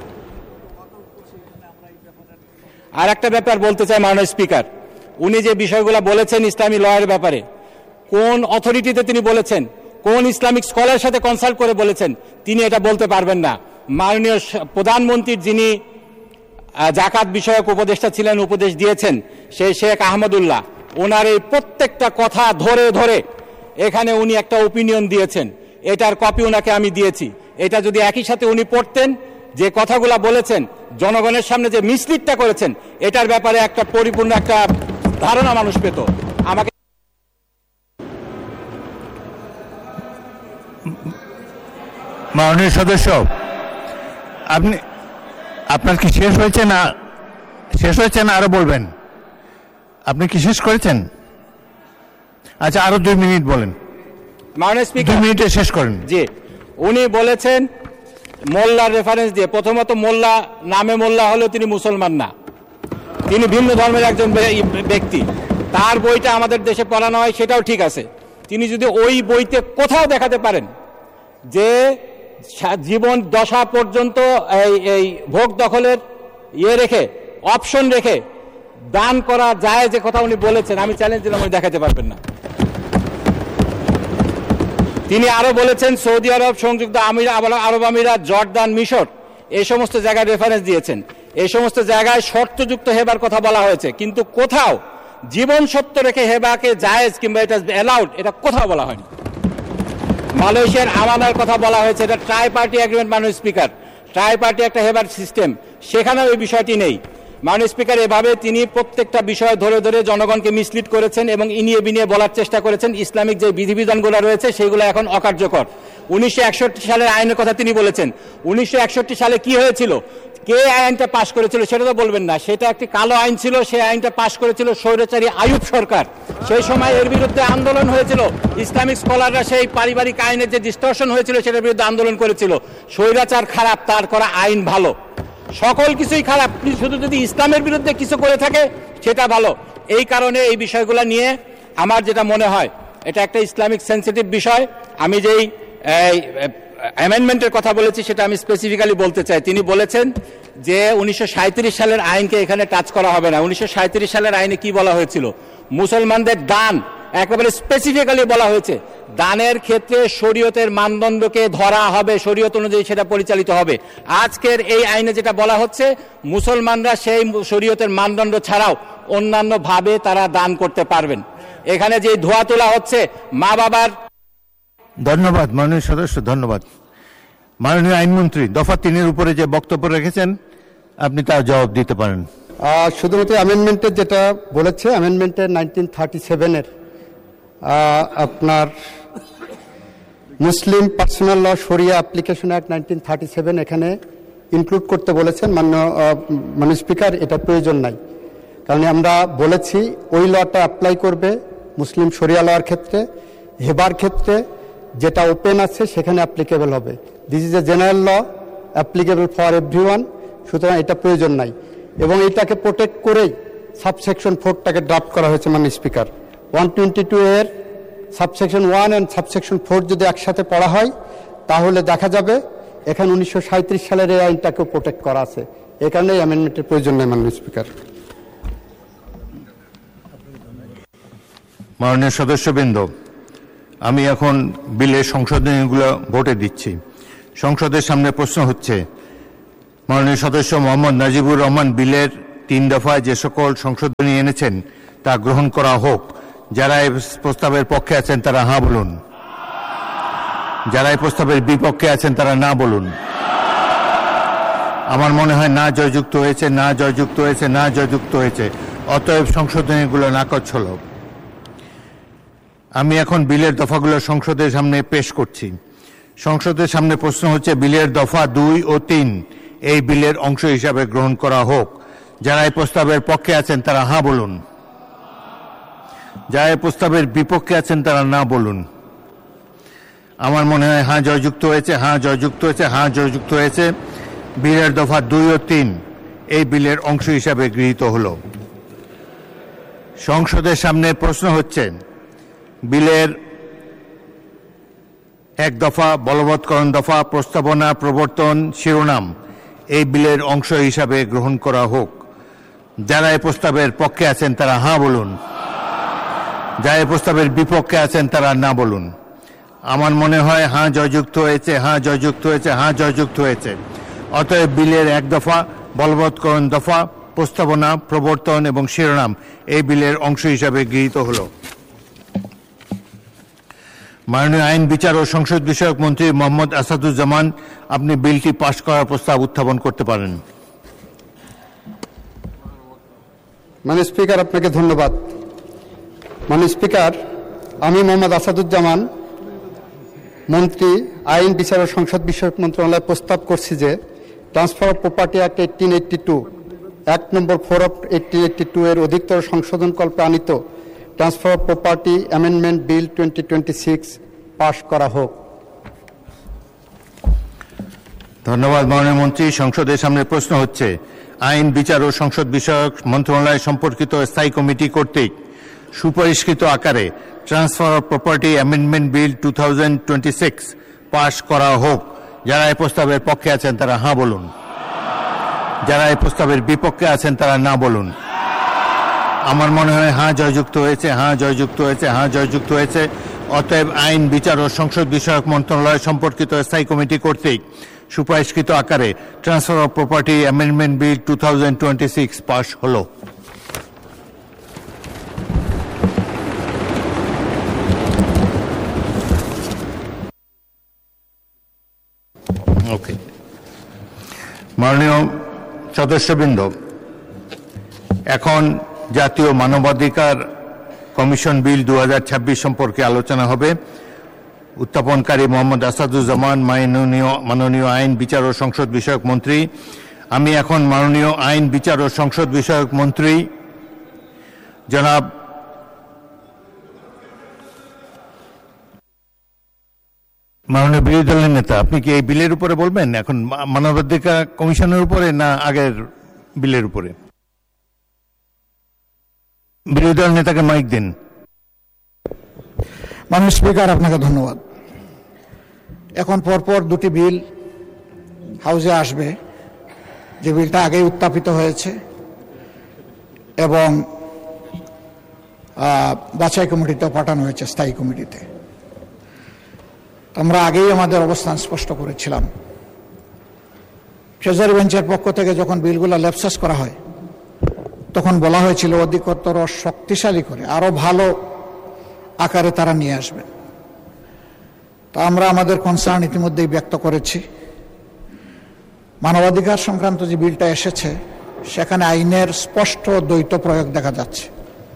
Speaker 3: আর একটা ব্যাপার বলতে চাই মাননীয় স্পিকার, উনি যে বিষয়গুলো বলেছেন ইসলামী লয়ের ব্যাপারে, কোন অথরিটিতে তিনি বলেছেন, কোন ইসলামিক স্কলারের সাথে কনসাল্ট করে বলেছেন, তিনি এটা বলতে পারবেন না। মাননীয় প্রধানমন্ত্রীর যিনি জাকাত বিষয়ক উপদেষ্টা ছিলেন, উপদেশ দিয়েছেন সেই শেখ আহমদুল্লাহ, ওনার এই প্রত্যেকটা কথা ধরে ধরে এখানে উনি একটা ওপিনিয়ন দিয়েছেন। এটার কপি ওনাকে আমি দিয়েছি। এটা যদি একই সাথে উনি পড়তেন, যে কথাগুলা বলেছেন, জনগণের সামনে যে মিসলিডটা করেছেন, এটার ব্যাপারে একটা পরিপূর্ণ একটা ধারণা মানুষ পেত। আমাকে
Speaker 2: মাননীয় সদস্য, আপনার কি শেষ হয়েছে না আরো বলবেন? আপনি কি শেষ করেছেন? আচ্ছা, আরো 2 মিনিট বলেন।
Speaker 3: মাননীয় স্পিকার,
Speaker 2: 2 মিনিটে শেষ করেন।
Speaker 3: জি, উনি বলেছেন মোল্লার রেফারেন্স দিয়ে। প্রথমত মোল্লা নামে মোল্লা হলেও তিনি মুসলমান না, তিনি ভিন্ন ধর্মের একজন ব্যক্তি। তার বইটা আমাদের দেশে পড়ানো হয় সেটাও ঠিক আছে। তিনি যদি ওই বইতে কোথাও দেখাতে পারেন যে জীবন দশা পর্যন্ত এই ভোগ দখলের রেখে অপশন রেখে দান করা যায়, যে কথা উনি বলেছেন, আমি চ্যালেঞ্জ দিলাম উনি দেখাতে পারবেন না। তিনি আরো বলেছেন সৌদি আরব, সংযুক্ত আরব আমিরাত, জর্দান, মিশর এই সমস্ত জায়গায় রেফারেন্স দিয়েছেন। এই সমস্ত জায়গায় শর্তযুক্ত হেবার কথা বলা হয়েছে, কিন্তু কোথাও জীবন সত্য রেখে হেবাকে জায়েজ কিংবা এটা অ্যালাউড এটা কোথাও বলা হয়নি। মালয়েশিয়ার আমানার কথা বলা হয়েছে, এটা ট্রাই পার্টি এগ্রিমেন্ট। মাননীয় স্পিকার, ট্রাই পার্টি একটা হেবার সিস্টেম, সেখানেও এই বিষয়টি নেই। মাননীয় স্পিকার, এভাবে তিনি প্রত্যেকটা বিষয় ধরে ধরে জনগণকে মিসলিড করেছেন এবং ইনিয়ে বিনিয়ে বলার চেষ্টা করেছেন ইসলামিক যে বিধিবিধানগুলো রয়েছে সেগুলো এখন অকার্যকর। 1961 সালের আইনের কথা তিনি বলেছেন। 1961 সালে কি হয়েছিল, কে আইনটা পাশ করেছিল সেটা তো বলবেন না, সেটা একটি কালো আইন ছিল। সেই আইনটা পাশ করেছিল স্বৈরাচারী আইয়ুব সরকার। সেই সময় এর বিরুদ্ধে আন্দোলন হয়েছিল। ইসলামিক স্কলাররা সেই পারিবারিক আইনের যে ডিস্টর্শন হয়েছিল সেটার বিরুদ্ধে আন্দোলন করেছিল। স্বৈরাচার খারাপ, তার করা আইন ভালো। সকল কিছুই খারাপ, শুধু যদি ইসলামের বিরুদ্ধে কিছু করে থাকে সেটা ভালো। এই কারণে এই বিষয়গুলো নিয়ে আমার যেটা মনে হয় এটা একটা ইসলামিক সেন্সিটিভ বিষয়। আমি যেই অ্যামেন্ডমেন্টের কথা বলেছি সেটা আমি স্পেসিফিক্যালি বলতে চাই। তিনি বলেছেন যে 1937 সালের আইনকে এখানে টাচ করা হবে না। 1937 সালের আইনে কি বলা হয়েছিল, মুসলমানদের দান একেবারে স্পেসিফিক্যালি বলা হয়েছে, দানের ক্ষেত্রে শরীয়তের মানদণ্ডকে ধরা হবে, শরীয়ত অনুযায়ী সেটা পরিচালিত হবে। আজকের এই আইনে যেটা বলা হচ্ছে, মুসলমানরা সেই শরীয়তের মানদণ্ড ছাড়াও অন্যান্য ভাবে তারা দান করতে পারবেন। এখানে যে ধোয়া তোলা হচ্ছে মা বাবার।
Speaker 2: ধন্যবাদ মাননীয় সদস্য, ধন্যবাদ। মাননীয় আইনমন্ত্রী, দফা 3 উপরে যে বক্তব্য রেখেছেন আপনি তার জবাব দিতে পারেন।
Speaker 1: শুধুমাত্র অ্যামেন্ডমেন্টের যেটা বলেছে, অ্যামেন্ডমেন্টের 1937-এর আপনার মুসলিম পার্সোনাল ল শরিয়া অ্যাপ্লিকেশন অ্যাক্ট 1937 এখানে ইনক্লুড করতে বলেছেন মাননীয় স্পিকার। এটা প্রয়োজন নাই, কারণ আমরা বলেছি ওই লটা অ্যাপ্লাই করবে মুসলিম শরিয়া লর ক্ষেত্রে, হেবার ক্ষেত্রে যেটা ওপেন আছে সেখানে অ্যাপ্লিকেবল হবে। This is a general law applicable for everyone, সুতরাং এটা প্রয়োজন নাই। এবং এটাকে প্রোটেক্ট করেই সাবসেকশন 4টাকে ড্রাফট করা হয়েছে মাননীয় স্পিকার। 122 এর সাবসেকশন 1 অ্যান্ড সাবসেকশন 4 যদি একসাথে পড়া হয় তাহলে দেখা যাবে এখানে 1937 সালের এই আইনটাকেও প্রোটেক্ট করা আছে। এই কারণেই অ্যামেন্ডমেন্টের প্রয়োজন নেই মাননীয় স্পিকার।
Speaker 2: মাননীয় সদস্যবৃন্দ, আমি এখন বিলের সংশোধনীগুলো ভোটে দিচ্ছি। সংসদের সামনে প্রশ্ন হচ্ছে, মাননীয় সদস্য মোহাম্মদ নাজিবুর রহমান বিলের 3 দফায় যে সকল সংশোধনী এনেছেন তা গ্রহণ করা হোক। যারা এই প্রস্তাবের পক্ষে আছেন তারা হ্যাঁ বলুন, যারা এই প্রস্তাবের বিপক্ষে আছেন তারা না বলুন। আমার মনে হয় না জয়যুক্ত হয়েছে, না জয়যুক্ত হয়েছে, না জয়যুক্ত হয়েছে। অতএব সংশোধনীগুলো নাকচ হল। আমি এখন বিলের দফাগুলো সংসদের সামনে পেশ করছি। সংসদের সামনে প্রশ্ন হচ্ছে, বিলের দফা 2 ও 3 এই বিলের অংশ হিসাবে গ্রহণ করা হোক। যারা এই প্রস্তাবের পক্ষে আছেন তারা হ্যাঁ বলুন, যারা এই প্রস্তাবের বিপক্ষে আছেন তারা না বলুন। আমার মনে হয় হ্যাঁ জয়যুক্ত হয়েছে, হ্যাঁ জয়যুক্ত হয়েছে, হ্যাঁ জয়যুক্ত হয়েছে। বিলের দফা 2 ও 3 এই বিলের অংশ হিসাবে গৃহীত হল। সংসদের সামনে প্রশ্ন হচ্ছে, বিলের 1 দফা বলবৎকরণ দফা প্রস্তাবনা প্রবর্তন শিরোনাম এই বিলের অংশ হিসাবে গ্রহণ করা হোক। যারা এই প্রস্তাবের পক্ষে আছেন তারা হ্যাঁ বলুন, যারা এই প্রস্তাবের বিপক্ষে আছেন তারা না বলুন। আমার মনে হয় হ্যাঁ জয়যুক্ত হয়েছে, হ্যাঁ জয়যুক্ত হয়েছে, হ্যাঁ জয়যুক্ত হয়েছে। অতএব বিলের 1 দফা বলবৎকরণ দফা প্রস্তাবনা প্রবর্তন এবং শিরোনাম এই বিলের অংশ হিসাবে গৃহীত হল। মাননীয় আইন, বিচার ও সংসদ বিষয়ক মন্ত্রী মোহাম্মদ আসাদুজ্জামান, আপনি বিলটি পাশ করার প্রস্তাব উত্থাপন করতে পারেন।
Speaker 1: মাননীয় স্পিকার, আপনাকে ধন্যবাদ। মাননীয় স্পিকার, আমি মোহাম্মদ আসাদুজ্জামান, মন্ত্রী আইন, বিচার ও সংসদ বিষয়ক মন্ত্রণালয় প্রস্তাব করছি যে transfer of property act 1882 act number 4 of 1882 এর অধিকতর সংশোধন কল্পে আনিত transfer of property amendment bill 2026 পাশ করা হোক।
Speaker 2: ধন্যবাদ মাননীয় মন্ত্রী। সংসদের সামনে প্রশ্ন হচ্ছে, আইন, বিচার ও সংসদ বিষয়ক মন্ত্রণালয় সম্পর্কিত স্থায়ী কমিটি কর্তৃক সুপরিষ্কৃত আকারে transfer of property amendment bill 2026 পাশ করা হোক। যারা এই প্রস্তাবের পক্ষে আছেন তারা হ্যাঁ বলুন, যারা এই প্রস্তাবের বিপক্ষে আছেন তারা না বলুন। আমার মনে হয় হ্যাঁ জয়যুক্ত হয়েছে, হ্যাঁ জয়যুক্ত হয়েছে, হ্যাঁ জয়যুক্ত হয়েছে। অতএব আইন, বিচার ও সংসদ বিষয়ক মন্ত্রণালয় সম্পর্কিত স্থায়ী কমিটি কর্তৃক সুপরিষ্কৃত আকারে transfer of property amendment bill 2026 পাশ হল। ওকে, মাননীয় সদস্যবৃন্দ, এখন জাতীয় মানবাধিকার কমিশন বিল 2026 সম্পর্কে আলোচনা হবে। উত্থাপনকারী মোহাম্মদ আসাদুজ্জামান, মাননীয় আইন, বিচার ও সংসদ বিষয়ক মন্ত্রী। আমি এখন মাননীয় আইন, বিচার ও সংসদ বিষয়ক মন্ত্রী জনাব মাননীয় বিরোধী দলের নেতা, আপনি কি এই বিলের উপরে বলবেন এখন, মানবাধিকার কমিশনের উপরে না আগের বিলের উপরে? বিরোধী দল নেতাকে মাইক দিন।
Speaker 4: মাননীয় স্পিকার, আপনাকে ধন্যবাদ। এখন পরপর 2টি বিল হাউসে আসবে। যে বিলটা আগেই উত্থাপিত হয়েছে এবং বাছাই কমিটিতে পাঠানো হয়েছে, স্থায়ী কমিটিতে। আমরা আগেই আমাদের অবস্থান স্পষ্ট করেছিলাম। ট্রেজারি বেঞ্চের পক্ষ থেকে যখন বিলগুলো ল্যাপসাস করা হয় তখন বলা হয়েছিল অধিকতর শক্তিশালী করে আরো ভালো আকারে তারা নিয়ে আসবেন। তা আমরা আমাদের কনসার্ন ইতিমধ্যেই ব্যক্ত করেছি। মানবাধিকার সংক্রান্ত যে বিলটা এসেছে সেখানে আইনের স্পষ্ট দ্বৈত প্রয়োগ দেখা যাচ্ছে।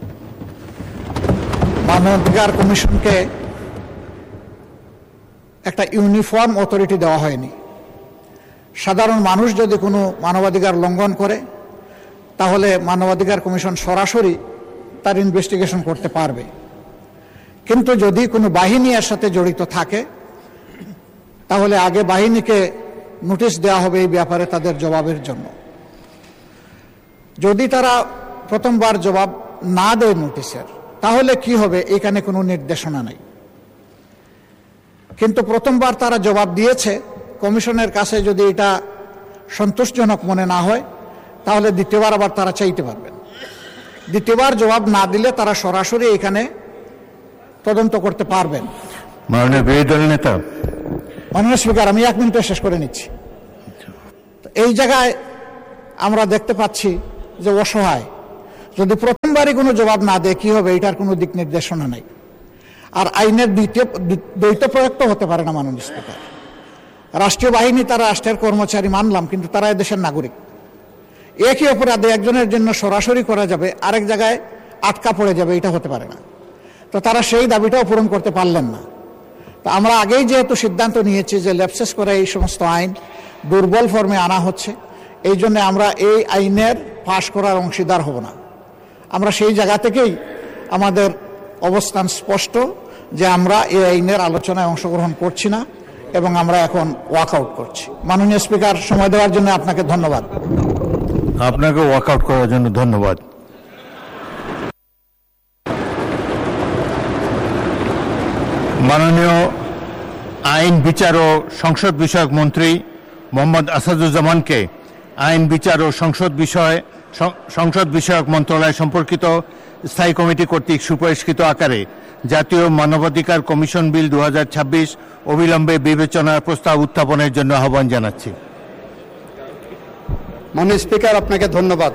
Speaker 4: মানবাধিকার কমিশনকে একটা ইউনিফর্ম অথরিটি দেওয়া হয়নি। সাধারণ মানুষ যদি কোনো মানবাধিকার লঙ্ঘন করে তাহলে মানবাধিকার কমিশন সরাসরি তার ইনভেস্টিগেশন করতে পারবে, কিন্তু যদি কোনো বাহিনী এর সাথে জড়িত থাকে তাহলে আগে বাহিনীকে নোটিশ দেওয়া হবে এই ব্যাপারে তাদের জবাবের জন্য। যদি তারা প্রথমবার জবাব না দেয় নোটিশের, তাহলে কি হবে এখানে কোনো নির্দেশনা নেই। কিন্তু প্রথমবার তারা জবাব দিয়েছে, কমিশনের কাছে যদি এটা সন্তোষজনক মনে না হয় তাহলে দ্বিতীয়বার আবার তারা চাইতে পারবেন। দ্বিতীয়বার জবাব না দিলে তারা সরাসরি এখানে তদন্ত করতে পারবেন।
Speaker 2: মাননীয় বিরোধী দলের নেতা।
Speaker 4: মাননীয় স্পিকার, আমি 1 মিনিটে শেষ করে নিচ্ছি। এই জায়গায় আমরা দেখতে পাচ্ছি যে অসহায়, যদি প্রথমবারই কোনো জবাব না দেয় কি হবে এটার কোনো দিক নির্দেশনা নেই। আর আইনের দ্বৈত প্রয়োগ তো হতে পারে না মাননীয় স্পিকার। রাষ্ট্রীয় বাহিনী তারা রাষ্ট্রের কর্মচারী মানলাম, কিন্তু তারা এদেশের নাগরিক। একই অপরাধে একজনের জন্য সরাসরি করা যাবে, আরেক জায়গায় আটকা পড়ে যাবে, এটা হতে পারে না। তো তারা সেই দাবিটাও পূরণ করতে পারলেন না। তো আমরা আগেই যেহেতু সিদ্ধান্ত নিয়েছি যে ল্যাপসেস করে এই সমস্ত আইন দুর্বল ফর্মে আনা হচ্ছে, এই জন্য আমরা এই আইনের পাশ করার অংশীদার হব না। আমরা সেই জায়গা থেকেই আমাদের অবস্থান স্পষ্ট যে আমরা এই আইনের আলোচনায় অংশগ্রহণ করছি না এবং আমরা এখন ওয়াকআউট করছি। মাননীয় স্পিকার, সময় দেওয়ার জন্য আপনাকে ধন্যবাদ।
Speaker 2: আপনাকে ওয়াকআউট করার জন্য ধন্যবাদ। মাননীয় আইন, বিচার ও সংসদ বিষয়ক মন্ত্রী মোহাম্মদ আসাদুজ্জামানকে আইন, বিচার ও সংসদ বিষয়ক মন্ত্রণালয় সম্পর্কিত স্থায়ী কমিটি কর্তৃক সুপারিশকৃত আকারে জাতীয় মানবাধিকার কমিশন বিল 2026 অবিলম্বে বিবেচনার প্রস্তাব উত্থাপনের জন্য আহ্বান জানাচ্ছি।
Speaker 1: মাননীয় স্পিকার, আপনাকে ধন্যবাদ।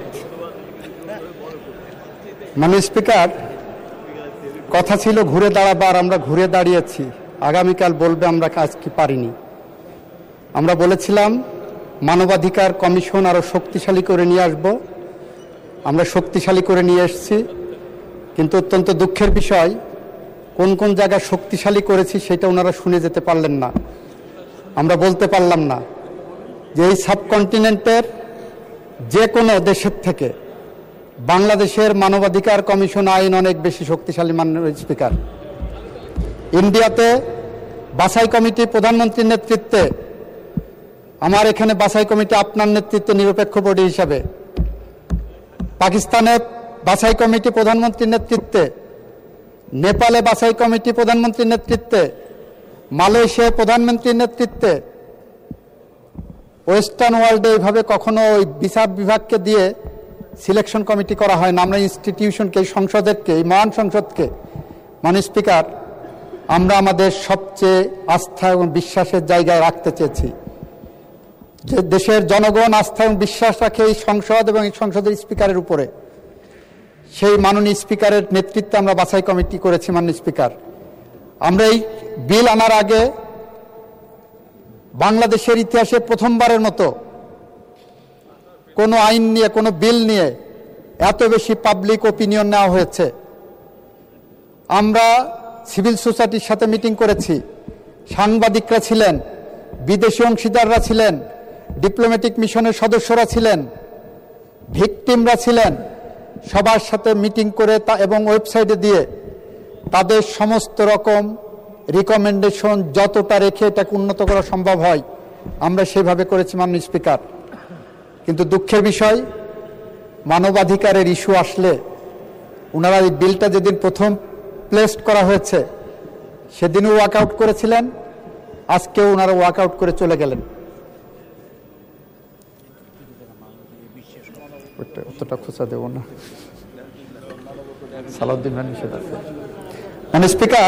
Speaker 1: মাননীয় স্পিকার, কথা ছিল ঘুরে দাঁড়াবার, আমরা ঘুরে দাঁড়িয়েছি। আগামীকাল বলবে আমরা কাজ কি পারিনি। আমরা বলেছিলাম মানবাধিকার কমিশন আরো শক্তিশালী করে নিয়ে আসব, আমরা শক্তিশালী করে নিয়ে এসেছি। কিন্তু অত্যন্ত দুঃখের বিষয়, কোন কোন জায়গায় শক্তিশালী করেছি সেটা ওনারা শুনে যেতে পারলেন না। আমরা বলতে পারলাম না যে এই সাবকন্টিনেন্টের যে কোনো দেশের থেকে বাংলাদেশের মানবাধিকার কমিশন আইন অনেক বেশি শক্তিশালী। মাননীয় স্পিকার, ইন্ডিয়াতে বাছাই কমিটি প্রধানমন্ত্রীর নেতৃত্বে, আমার এখানে বাছাই কমিটি আপনার নেতৃত্বে নিরপেক্ষ বডি হিসাবে, পাকিস্তানে বাছাই কমিটি প্রধানমন্ত্রীর নেতৃত্বে, নেপালে বাছাই কমিটি প্রধানমন্ত্রীর নেতৃত্বে, মালয়েশিয়ায় প্রধানমন্ত্রীর নেতৃত্বে। ওয়েস্টার্ন ওয়ার্ল্ডে এইভাবে কখনো ওই বিচার বিভাগকে দিয়ে সিলেকশন কমিটি করা হয় না। আমরা ইনস্টিটিউশনকে, এই সংসদকে, এই মহান সংসদকে, মাননীয় স্পিকার, আমরা আমাদের সবচেয়ে আস্থা এবং বিশ্বাসের জায়গায় রাখতে চেয়েছি। যে দেশের জনগণ আস্থা এবং বিশ্বাস রাখে এই সংসদ এবং এই সংসদের স্পিকারের উপরে, সেই মাননীয় স্পিকারের নেতৃত্বে আমরা বাছাই কমিটি করেছি। মাননীয় স্পিকার, আমরা এই বিল আনার আগে বাংলাদেশের ইতিহাসে প্রথমবারের মতো কোনো আইন নিয়ে, কোনো বিল নিয়ে এত বেশি পাবলিক ওপিনিয়ন নেওয়া হয়েছে। আমরা সিভিল সোসাইটির সাথে মিটিং করেছি, সাংবাদিকরা ছিলেন, বিদেশি অংশীদাররা ছিলেন, ডিপ্লোম্যাটিক মিশনের সদস্যরা ছিলেন, ভিকটিমরা ছিলেন। সবার সাথে মিটিং করে এবং ওয়েবসাইটে দিয়ে তাদের সমস্ত রকম রিকমেন্ডেশন যতটা রেখে এটাকে উন্নত করা সম্ভব হয় আমরা সেভাবে করেছি। মাননীয় স্পিকার, কিন্তু দুঃখের বিষয়, মানবাধিকারের ইস্যু আসলে ওনারা এই বিলটা যেদিন প্রথম প্লেসড করা হয়েছে সেদিনও ওয়াকআউট করেছিলেন, আজকেও ওনারা ওয়াকআউট করে চলে গেলেন। অতটা খোঁচা দেব না, সালাউদ্দিন ভাই নিষেধ আছে। মাননীয় স্পিকার,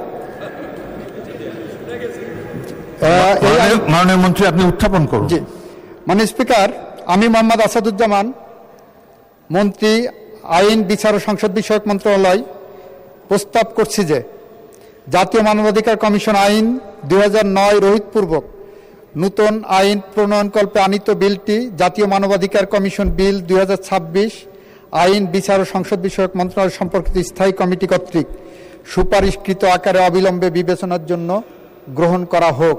Speaker 2: মাননীয় মন্ত্রী আপনি উত্থাপন করুন।
Speaker 1: জি মাননীয় স্পিকার, আমি মোহাম্মদ আসাদুজ্জামান, মন্ত্রী আইন, বিচার ও সংসদ বিষয়ক মন্ত্রণালয়, প্রস্তাব করছি যে জাতীয় মানবাধিকার কমিশন আইন 2009 রহিতপূর্বক নূতন আইন প্রণয়নকল্পে আনীত বিলটি জাতীয় মানবাধিকার কমিশন বিল 2026 আইন, বিচার ও সংসদ বিষয়ক মন্ত্রণালয় সম্পর্কিত স্থায়ী কমিটি কর্তৃক সুপারিশকৃত আকারে অবিলম্বে বিবেচনার জন্য গ্রহণ করা হোক।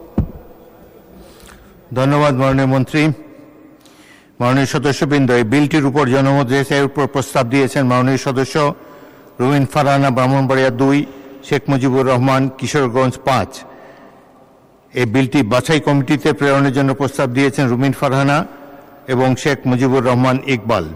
Speaker 2: ধন্যবাদ মাননীয় মন্ত্রী। মাননীয় সদস্যবৃন্দ, এই বিলটির উপর জনমত যাচাইয়ের উপর প্রস্তাব দিয়েছেন মাননীয় সদস্য রুমিন ফারহানা, ব্রাহ্মণবাড়িয়া 2, শেখ মুজিবুর রহমান, কিশোরগঞ্জ 5। এই বিলটি বাছাই কমিটিতে প্রেরণের জন্য প্রস্তাব দিয়েছেন রুমিন ফারহানা এবং শেখ মুজিবুর রহমান ইকবাল।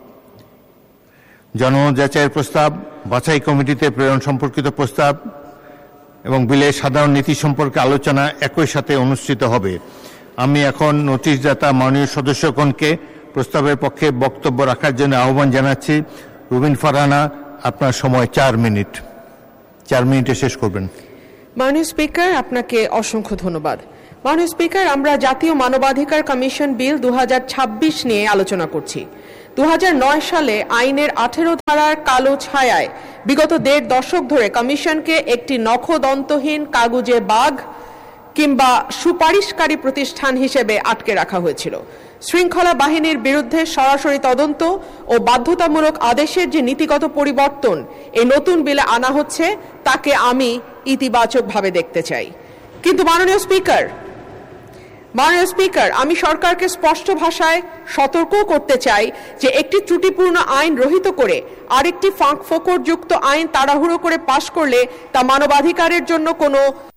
Speaker 2: জনমত যাচাইয়ের প্রস্তাব, বাছাই কমিটিতে প্রেরণ সম্পর্কিত প্রস্তাব এবং বিলের সাধারণ নীতি সম্পর্কে আলোচনা একই সাথে অনুষ্ঠিত হবে। আমি এখন নোটিশদাতা মাননীয় সদস্যগণকে প্রস্তাবের পক্ষে বক্তব্য রাখার জন্য আহ্বান জানাচ্ছি। রুমিন ফারহানা, আপনার সময় 4 মিনিট। 4 মিনিটে শেষ করবেন।
Speaker 5: মাননীয় স্পিকার, আপনাকে অসংখ্য ধন্যবাদ। মাননীয় স্পিকার, আমরা জাতীয় মানবাধিকার কমিশন বিল 2026 নিয়ে আলোচনা করছি। 2009 সালে আইনের 18 ধারার কালো ছায়ায় বিগত 1.5 দশক ধরে কমিশনকে একটি নখদন্তহীন কাগুজে বাঘ কিংবা সুপারিশকারী প্রতিষ্ঠান হিসেবে আটকে রাখা হয়েছিল। শৃঙ্খলা বাহিনীর বিরুদ্ধে সরাসরি তদন্ত ও বাধ্যতামূলক আদেশের যে নীতিগত পরিবর্তন এই নতুন বিলে আনা হচ্ছে তাকে আমি ইতিবাচকভাবে দেখতে চাই। কিন্তু মাননীয় স্পিকার, আমি সরকারকে স্পষ্ট ভাষায় সতর্ক করতে চাই যে একটি ত্রুটিপূর্ণ আইন রহিত করে আরেকটি ফাঁকফোকরযুক্ত আইন তাড়াহুড়ো করে পাশ করলে তা মানবাধিকারের জন্য কোনো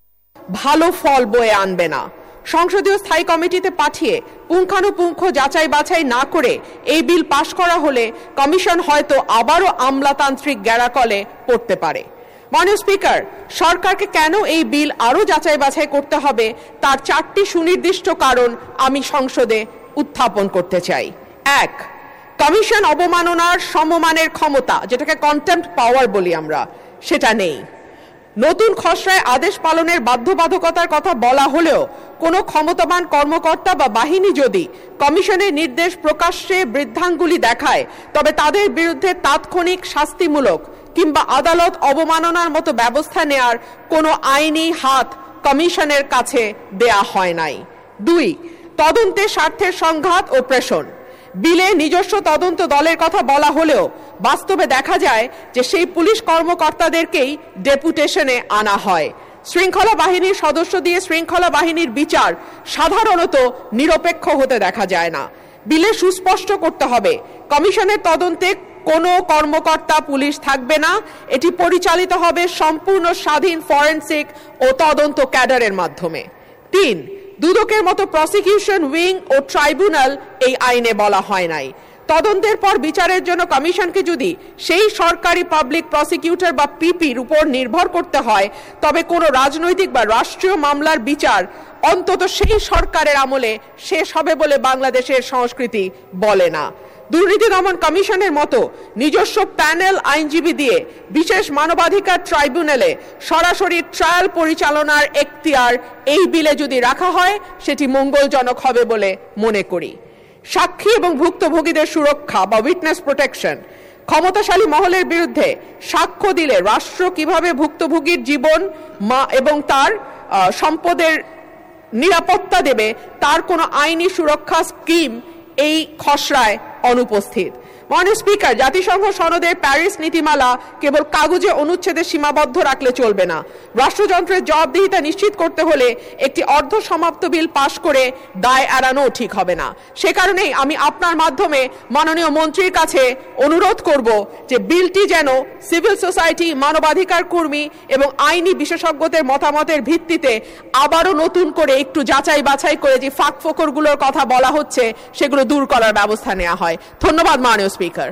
Speaker 5: ভালো ফল বয়ে আনবে না। সংসদীয় স্থায়ী কমিটিতে পাঠিয়ে পুঙ্খানুপুঙ্খ যাচাই বাছাই না করে এই বিল পাশ করা হলে কমিশন হয়তো আবারও আমলাতান্ত্রিক গ্যারাকলে পড়তে পারে। মাননীয় স্পিকার, সরকারকে কেন এই বিল আরও যাচাই বাছাই করতে হবে তার 4টি সুনির্দিষ্ট কারণ আমি সংসদে উত্থাপন করতে চাই। 1, কমিশন অবমাননার সমমানের ক্ষমতা, যেটাকে কন্টেম্প্ট পাওয়ার বলি আমরা, সেটা নেই। নতুন খসড়ায় আদেশ পালনের বাধ্যবাধকতার কথা বলা হলেও কোনো ক্ষমতাবান কর্মকর্তা বা বাহিনী যদি কমিশনের নির্দেশ প্রকাশ্যে বৃদ্ধাঙ্গুলি দেখায় তবে তাদের বিরুদ্ধে তাৎক্ষণিক শাস্তিমূলক কিংবা আদালত অবমাননার মতো ব্যবস্থা নেয়ার কোনো আইনি হাত কমিশনের কাছে দেয়া হয় নাই। 2, তদন্তে স্বার্থের সংঘাত ও প্রেষণ। বিলে নিজস্ব তদন্ত দলের কথা বলা হলেও বাস্তবে দেখা যায় যে সেই পুলিশ কর্মকর্তাদেরকেই ডেপুটেশনে আনা হয়। শৃঙ্খলা বাহিনীর সদস্য দিয়ে শৃঙ্খলা বাহিনীর বিচার সাধারণত নিরপেক্ষ হতে দেখা যায় না। বিলে সুস্পষ্ট করতে হবে কমিশনের তদন্তে কোনো কর্মকর্তা পুলিশ থাকবে না, এটি পরিচালিত হবে সম্পূর্ণ স্বাধীন ফরেনসিক ও তদন্ত ক্যাডারের মাধ্যমে। 3, দুদকের মতো প্রসিকিউশন উইং ও ট্রাইব্যুনাল এই আইনে বলা হয় নাই। তদন্তের পর বিচারের জন্য কমিশনকে যদি সেই সরকারি পাবলিক প্রসিকিউটর বা পিপির উপর নির্ভর করতে হয় তবে কোনো রাজনৈতিক বা রাষ্ট্রীয় মামলার বিচার অন্তত সেই সরকারের আমলে শেষ হবে বলে বাংলাদেশের সংস্কৃতি বলে না। দুর্নীতি দমন কমিশনের মতো নিজস্ব প্যানেল আইনজীবী দিয়ে বিশেষ মানবাধিকার ট্রাইব্যুনালে সরাসরি ট্রায়াল পরিচালনার এখতিয়ার এই বিলে যদি রাখা হয় সেটি মঙ্গলজনক হবে বলে মনে করি। সাক্ষী এবং ভুক্তভোগীদের সুরক্ষা বা উইটনেস প্রোটেকশন। ক্ষমতাশালী মহলের বিরুদ্ধে সাক্ষ্য দিলে রাষ্ট্র কিভাবে ভুক্তভোগীর জীবন এবং তার সম্পদের নিরাপত্তা দেবে তার কোনো আইনি সুরক্ষা স্কিম এই খসড়ায় অনুপস্থিত। মাননীয় স্পিকার, জাতিসংঘ সনদের প্যারিস নীতিমালা কেবল কাগজে অনুচ্ছেদে সীমাবদ্ধ রাখলে চলবে না। রাষ্ট্রযন্ত্রের জবাবদিহিতা নিশ্চিত করতে হলে একটি অর্ধ সমাপ্ত বিল পাশ করে দায় এড়ানো ঠিক হবে না। সে কারণেই আমি আপনার মাধ্যমে মাননীয় মন্ত্রীর কাছে অনুরোধ করব যে বিলটি যেন সিভিল সোসাইটি, মানবাধিকার কর্মী এবং আইনি বিশেষজ্ঞদের মতামতের ভিত্তিতে আবারও নতুন করে একটু যাচাই বাছাই করে যে ফাঁকফোকরগুলোর কথা বলা হচ্ছে সেগুলো দূর করার ব্যবস্থা নেওয়া হয়। ধন্যবাদ মাননীয় স্পিকার।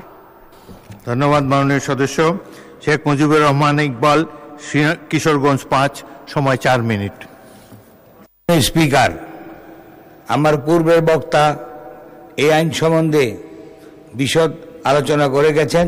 Speaker 2: ধন্যবাদ মাননীয় সদস্য। শেখ মুজিবুর রহমান ইকবাল, কিশোরগঞ্জ 5, সময় 4 মিনিট।
Speaker 6: স্পিকার, আমার পূর্বের বক্তা এই আইন সম্বন্ধে বিশদ আলোচনা করে গেছেন।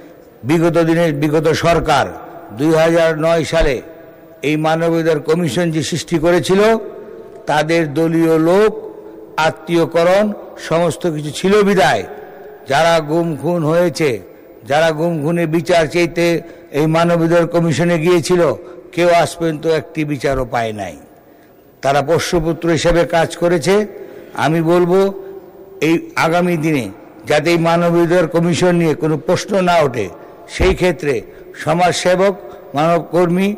Speaker 6: বিগত সরকার 2009 সালে এই মানবাধিকার কমিশন যে সৃষ্টি করেছিল তাদের দলীয় লোক, আত্মীয়করণ সমস্ত কিছু ছিল বিদায় যারা গুম খুন হয়েছে, যারা গুম খুনের বিচার চাইতে এই মানবাধিকার কমিশনে গিয়েছিল কেউ আজ পর্যন্ত একটি বিচারও পায় নাই। তারা পোষ্যপুত্র হিসেবে কাজ করেছে। আমি বলবো এই আগামী দিনে যাতে এই মানবাধিকার কমিশন নিয়ে কোনো প্রশ্ন না ওঠে সেই ক্ষেত্রে সমাজসেবক, মানবকর্মী,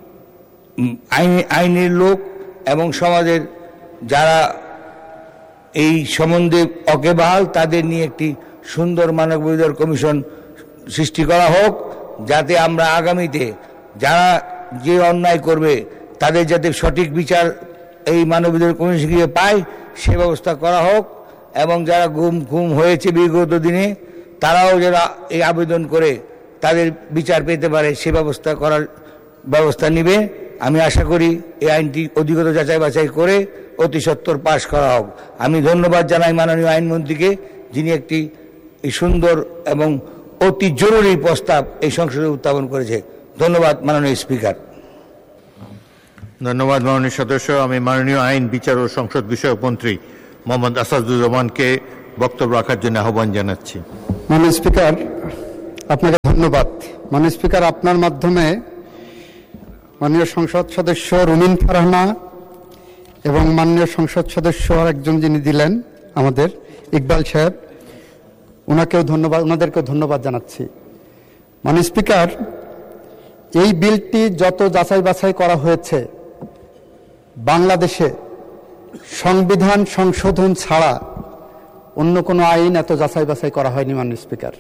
Speaker 6: আইনের লোক এবং সমাজের যারা এই সম্বন্ধে অকেবাহাল তাদের নিয়ে একটি সুন্দর মানবাধিকার কমিশন সৃষ্টি করা হোক, যাতে আমরা আগামীতে যারা যে অন্যায় করবে তাদের যাতে সঠিক বিচার এই মানবাধিকার কমিশন গিয়ে পায় সে ব্যবস্থা করা হোক। এবং যারা গুম হয়েছে বিগত দিনে তারাও যারা এই আবেদন করে তাদের বিচার পেতে পারে সে ব্যবস্থা নিবে। আমি আশা করি এই আইনটি অধিকতর যাচাই বাছাই করে অতি সত্বর পাশ করা হোক। আমি ধন্যবাদ জানাই মাননীয় আইনমন্ত্রীকে, যিনি একটি সুন্দর এবং অতি জরুরি প্রস্তাব এই সংসদে উত্থাপন করেছে। ধন্যবাদ মাননীয় স্পিকার।
Speaker 2: ধন্যবাদ মাননীয় সদস্য। আমি মাননীয় আইন, বিচার ও সংসদ বিষয়ক মন্ত্রী মোহাম্মদ আসাদুজ্জামানকে বক্তব্য রাখার জন্য আহ্বান জানাচ্ছি।
Speaker 1: মাননীয় স্পিকার, আপনাকে ধন্যবাদ। মাননীয় স্পিকার, আপনার মাধ্যমে মাননীয় সংসদ সদস্য রুমিন ফারহানা এবং মাননীয় সংসদ সদস্য একজন যিনি দিলেন আমাদের ইকবাল সাহেব, ওনাদেরকেও ধন্যবাদ জানাচ্ছি। মাননীয় স্পিকার, এই বিলটি যত যাচাই বাছাই করা হয়েছে, বাংলাদেশে সংবিধান সংশোধন ছাড়া অন্য কোনো আইন এত যাচাই বাছাই করা হয়নি। মাননীয় স্পিকার,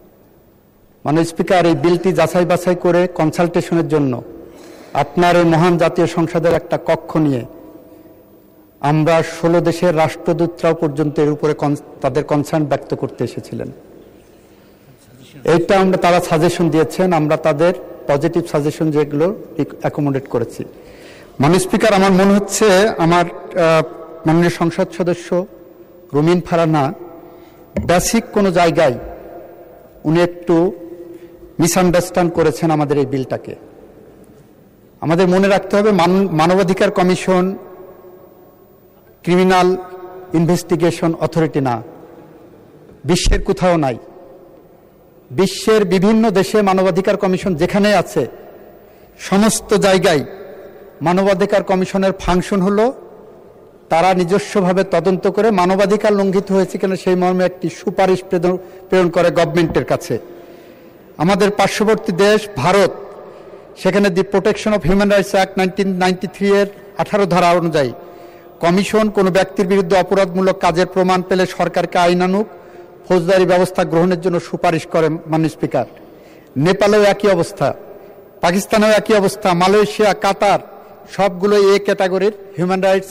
Speaker 1: এই বিলটি যাচাই বাছাই করে কনসালটেশনের জন্য আপনার এই মহান জাতীয় সংসদের একটা কক্ষ নিয়ে আমরা 16 দেশের রাষ্ট্রদূতরাও পর্যন্ত এর উপরে তাদের কনসার্ন ব্যক্ত করতে এসেছিলেন। এইটা তারা সাজেশন দিয়েছেন, আমরা তাদের পজিটিভ সাজেশন যেগুলো অ্যাকোমোডেট করেছি। মাননীয় স্পিকার, আমার মনে হচ্ছে আমার মাননীয় সংসদ সদস্য রুমিন ফারহানা বেসিক কোনো জায়গায় উনি একটু মিসআন্ডারস্ট্যান্ড করেছেন আমাদের এই বিলটাকে। আমাদের মনে রাখতে হবে, মানবাধিকার কমিশন ক্রিমিনাল ইনভেস্টিগেশন অথরিটি না, বিশ্বের কোথাও নাই। বিশ্বের বিভিন্ন দেশে মানবাধিকার কমিশন যেখানে আছে, সমস্ত জায়গায় মানবাধিকার কমিশনের ফাংশন হলো তারা নিজস্বভাবে তদন্ত করে মানবাধিকার লঙ্ঘিত হয়েছে কিনা সেই মর্মে একটি সুপারিশ প্রেরণ করে গভর্নমেন্টের কাছে। আমাদের পার্শ্ববর্তী দেশ ভারত, সেখানে দি protection of human rights act 1993 এর 18 ধারা অনুযায়ী কমিশন কোনো ব্যক্তির বিরুদ্ধে অপরাধমূলক কাজের প্রমাণ পেলে সরকারকে আইনানুগ ফৌজদারি ব্যবস্থা গ্রহণের জন্য সুপারিশ করে। মাননীয় স্পিকার, নেপালেও একই অবস্থা, পাকিস্তানেও একই অবস্থা, মালয়েশিয়া, কাতার সবগুলো এ ক্যাটাগরির human rights,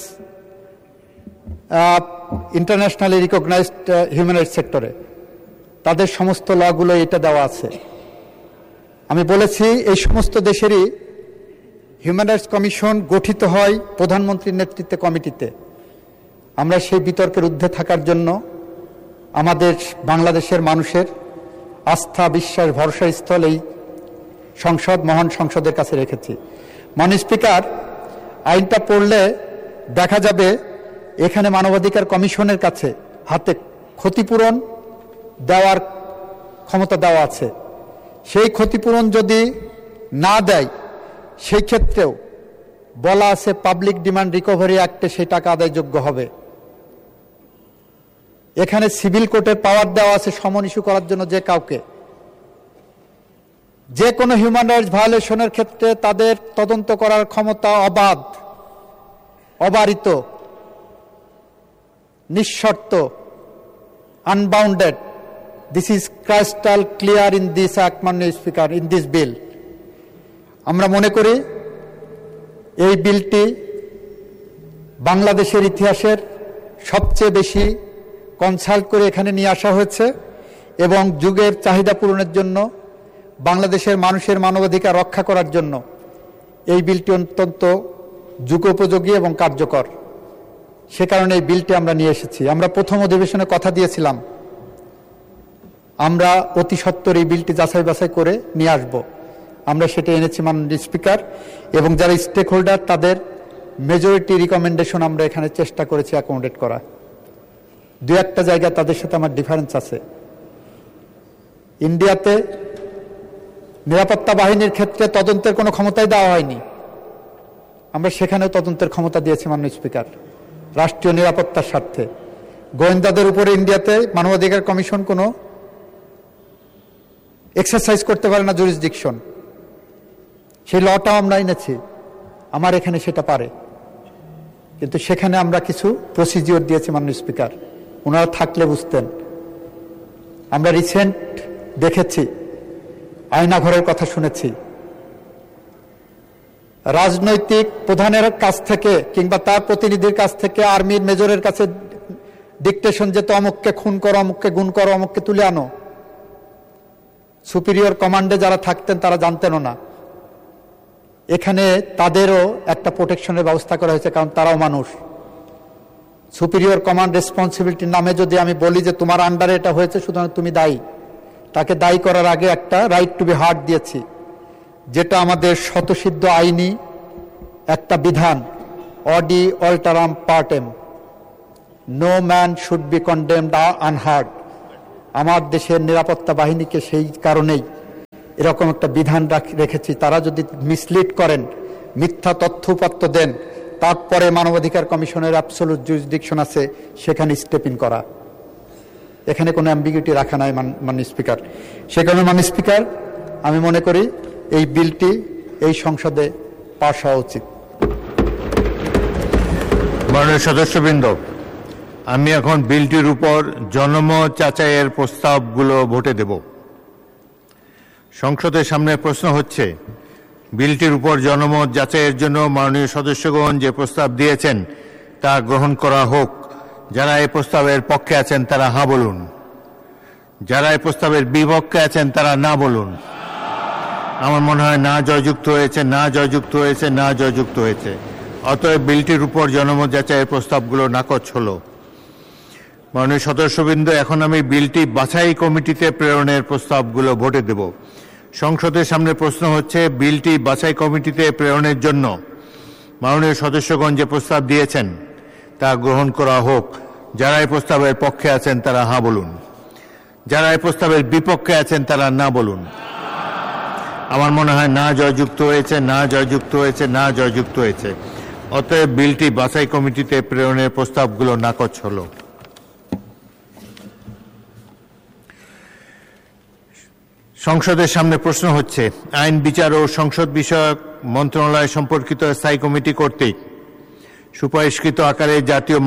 Speaker 1: internationally recognised human rights সেক্টরে তাদের সমস্ত লগুলো এটা দেওয়া আছে। আমি বলেছি এই সমস্ত দেশেরই হিউম্যান রাইটস কমিশন গঠিত হয় প্রধানমন্ত্রীর নেতৃত্বে কমিটিতে। আমরা সেই বিতর্কের ঊর্ধ্বে থাকার জন্য আমাদের বাংলাদেশের মানুষের আস্থা, বিশ্বাস, ভরসার স্থল এই সংসদ, মহান সংসদের কাছে রেখেছি। মাননীয় স্পিকার, আইনটা পড়লে দেখা যাবে এখানে মানবাধিকার কমিশনের কাছে হাতে ক্ষতিপূরণ দেওয়ার ক্ষমতা দেওয়া আছে। সেই ক্ষতিপূরণ যদি না দেয়, সেই ক্ষেত্রেও বলা আছে পাবলিক ডিমান্ড রিকভারি অ্যাক্টে সেই টাকা আদায়যোগ্য হবে। এখানে সিভিল কোর্টের পাওয়ার দেওয়া আছে সমন ইস্যু করার জন্য যে কাউকে, যে কোনো হিউম্যান রাইটস ভায়োলেশনের ক্ষেত্রে তাদের তদন্ত করার ক্ষমতা অবাধ, অবারিত, নিঃশর্ত, unbounded. This is ক্রাইস্টাল clear in this act, মাননীয় স্পিকার, ইন দিস বিল। আমরা মনে করি এই বিলটি বাংলাদেশের ইতিহাসের সবচেয়ে বেশি কনসাল্ট করে এখানে নিয়ে আসা হয়েছে এবং যুগের চাহিদা পূরণের জন্য, বাংলাদেশের মানুষের মানবাধিকার রক্ষা করার জন্য এই বিলটি অত্যন্ত যুগোপযোগী এবং কার্যকর। সে কারণে এই বিলটি আমরা নিয়ে এসেছি। আমরা প্রথম অধিবেশনে কথা দিয়েছিলাম আমরা অতি সত্বর এই বিলটি যাচাই বাছাই করে নিয়ে আসব। আমরা সেটা এনেছি মাননীয় স্পিকার, এবং যারা স্টেক হোল্ডার তাদের মেজরিটি রিকমেন্ডেশন আমরা এখানে চেষ্টা করেছি অ্যাকোমোডেট করা। দু একটা জায়গায় তাদের সাথে আমার ডিফারেন্স আছে। ইন্ডিয়াতে নিরাপত্তা বাহিনীর ক্ষেত্রে তদন্তের কোনো ক্ষমতাই দেওয়া হয়নি, আমরা সেখানেও তদন্তের ক্ষমতা দিয়েছি মাননীয় স্পিকার, রাষ্ট্রীয় নিরাপত্তার স্বার্থে। গোয়েন্দাদের উপরে ইন্ডিয়াতে মানবাধিকার কমিশন কোনো এক্সারসাইজ করতে পারে না, জুরিসডিকশন। সেই লটাও আমরা এনেছি, আমার এখানে সেটা পারে, কিন্তু সেখানে আমরা কিছু প্রসিজিওর দিয়েছি মাননীয় স্পিকার, ওনারা থাকলে বুঝতেন। আমরা রিসেন্ট দেখেছি, আয়নাঘরের কথা শুনেছি, রাজনৈতিক প্রধানের কাছ থেকে কিংবা তার প্রতিনিধির কাছ থেকে আর্মির মেজরের কাছে ডিকটেশন যেত, অমুককে খুন করো, অমুককে গুণ করো, অমুককে তুলে আনো। সুপিরিয়র কমান্ডে যারা থাকতেন তারা জানতেনও না। এখানে তাদেরও একটা প্রোটেকশনের ব্যবস্থা করা হয়েছে, কারণ তারাও মানুষ। সুপিরিয়র কমান্ড রেসপন্সিবিলিটির নামে যদি আমি বলি যে তোমার আন্ডারে এটা হয়েছে, সুতরাং তুমি দায়ী, তাকে দায়ী করার আগে একটা রাইট টু বি হার্ড দিয়েছি। যেটা আমাদের স্বতঃসিদ্ধ আইনি একটা বিধান, Audi অল্টারাম পার্টেম, no man should be condemned unheard. আমার দেশের নিরাপত্তা বাহিনীকে সেই কারণেই এরকম একটা বিধান রেখেছি, তারা যদি মিসলিড করেন, মিথ্যা তথ্য উপাত্ত দেন, তারপরে মানবাধিকার কমিশনের অ্যাবসলিউট জুরিসডিকশন আছে সেখানে স্টেপ ইন করা। এখানে কোনো অ্যাম্বিগুইটি রাখা নাই মাননীয় স্পিকার। সে কারণে মাননীয় স্পিকার, আমি মনে করি এই বিলটি এই সংসদে পাস হওয়া উচিত।
Speaker 2: মাননীয় সদস্যবৃন্দ, আমি এখন বিলটির উপর জনমত যাচাইয়ের প্রস্তাবগুলো ভোটে দেব। সংসদের সামনে প্রশ্ন হচ্ছে, বিলটির উপর জনমত যাচাইয়ের জন্য মাননীয় সদস্যগণ যে প্রস্তাব দিয়েছেন তা গ্রহণ করা হোক। যারা এই প্রস্তাবের পক্ষে আছেন তারা হ্যাঁ বলুন, যারা এই প্রস্তাবের বিপক্ষে আছেন তারা না বলুন। আমার মনে হয় না জয়যুক্ত হয়েছে, না জয়যুক্ত হয়েছে, না জয়যুক্ত হয়েছে। অতএব বিলটির উপর জনমত যাচাইয়ের প্রস্তাবগুলো নাকচ হলো। মাননীয় সদস্যবৃন্দ, এখন আমি বিলটি বাছাই কমিটিতে প্রেরণের প্রস্তাবগুলো ভোটে দেব। সংসদের সামনে প্রশ্ন হচ্ছে, বিলটি বাছাই কমিটিতে প্রেরণের জন্য মাননীয় সদস্যগণ যে প্রস্তাব দিয়েছেন তা গ্রহণ করা হোক। যারা এই প্রস্তাবের পক্ষে আছেন তারা হ্যাঁ বলুন, যারা এই প্রস্তাবের বিপক্ষে আছেন তারা না বলুন। আমার মনে হয় না জয়যুক্ত হয়েছে, না জয়যুক্ত হয়েছে, না জয়যুক্ত হয়েছে। অতএব বিলটি বাছাই কমিটিতে প্রেরণের প্রস্তাবগুলো নাকচ হলো। সংসদের সামনে প্রশ্ন হচ্ছে, আইন, বিচার ও সংসদ বিষয়ক মন্ত্রণালয় সম্পর্কিত স্থায়ী কমিটি কর্তৃক সুপারিশকৃত আকারে জাতীয়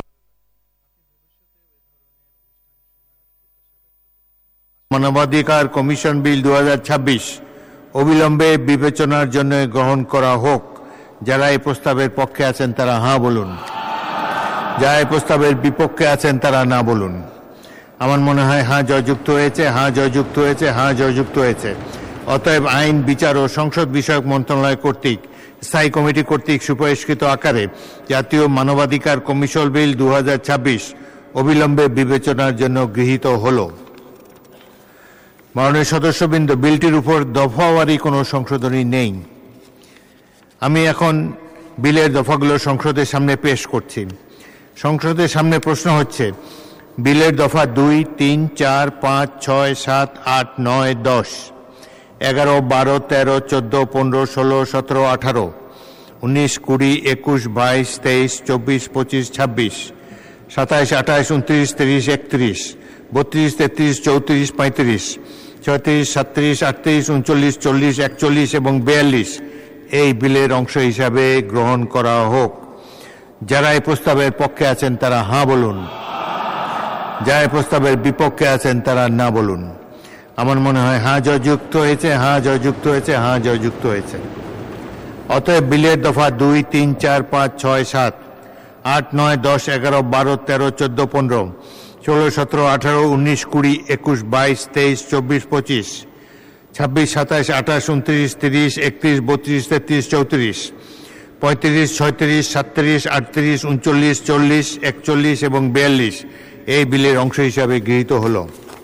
Speaker 2: মানবাধিকার কমিশন বিল 2026 অবিলম্বে বিবেচনার জন্য গ্রহণ করা হোক। যারা এই প্রস্তাবের পক্ষে আছেন তারা হ্যাঁ বলুন, যারা এই প্রস্তাবের বিপক্ষে আছেন তারা না বলুন। আমার মনে হয় হ্যাঁ জয়যুক্ত হয়েছে, হ্যাঁ জয়যুক্ত হয়েছে, হ্যাঁ জয়যুক্ত হয়েছে। অতএব আইন, বিচার ও সংসদ বিষয়ক মন্ত্রণালয় কর্তৃক স্থায়ী কমিটি কর্তৃক সুপারিশকৃত আকারে জাতীয় মানবাধিকার কমিশন বিল 2026 অবিলম্বে বিবেচনার জন্য গৃহীত হল। মাননীয় সদস্যবৃন্দ, বিলটির উপর দফাওয়ারি কোনো সংশোধনী নেই। আমি এখন বিলের দফাগুলো সংসদের সামনে পেশ করছি। সংসদের সামনে প্রশ্ন হচ্ছে, বিলের দফা 2, 3, 4, 5, 6, 7, 8, 9, 10, 11, 12, 13, 14, 15, 16, 17, 18, 19, 20, 21, 22, 23, 24, 25, 26, 27, 28, 29, 30, 31, 32, 33, 34, 35, 36, 37, 38, 39, 40, 41 এবং 42 এই বিলের অংশ হিসাবে গ্রহণ করা হোক। যারা এই প্রস্তাবের পক্ষে আছেন তারা হ্যাঁ বলুন, যারা এই প্রস্তাবের বিপক্ষে আছেন তারা না বলুন। আমার মনে হয় হ্যাঁ জয়যুক্ত হয়েছে, হ্যাঁ জয়যুক্ত হয়েছে, হ্যাঁ জয়যুক্ত হয়েছে। অতএব বিলের দফা 2, 3, 4, 5, 6, 7, 8, 9, 10, 11, 12, 13, 14, 15, 16, 17, 18, 19, 20, 21, 22, 23, 24, 25, 26, 27, 28, 29, 30, 31, 32, 33, 34, 35, 36, 37, 38, 39, 40, 41 এবং 42 এই বিলের অংশ হিসাবে গৃহীত হল।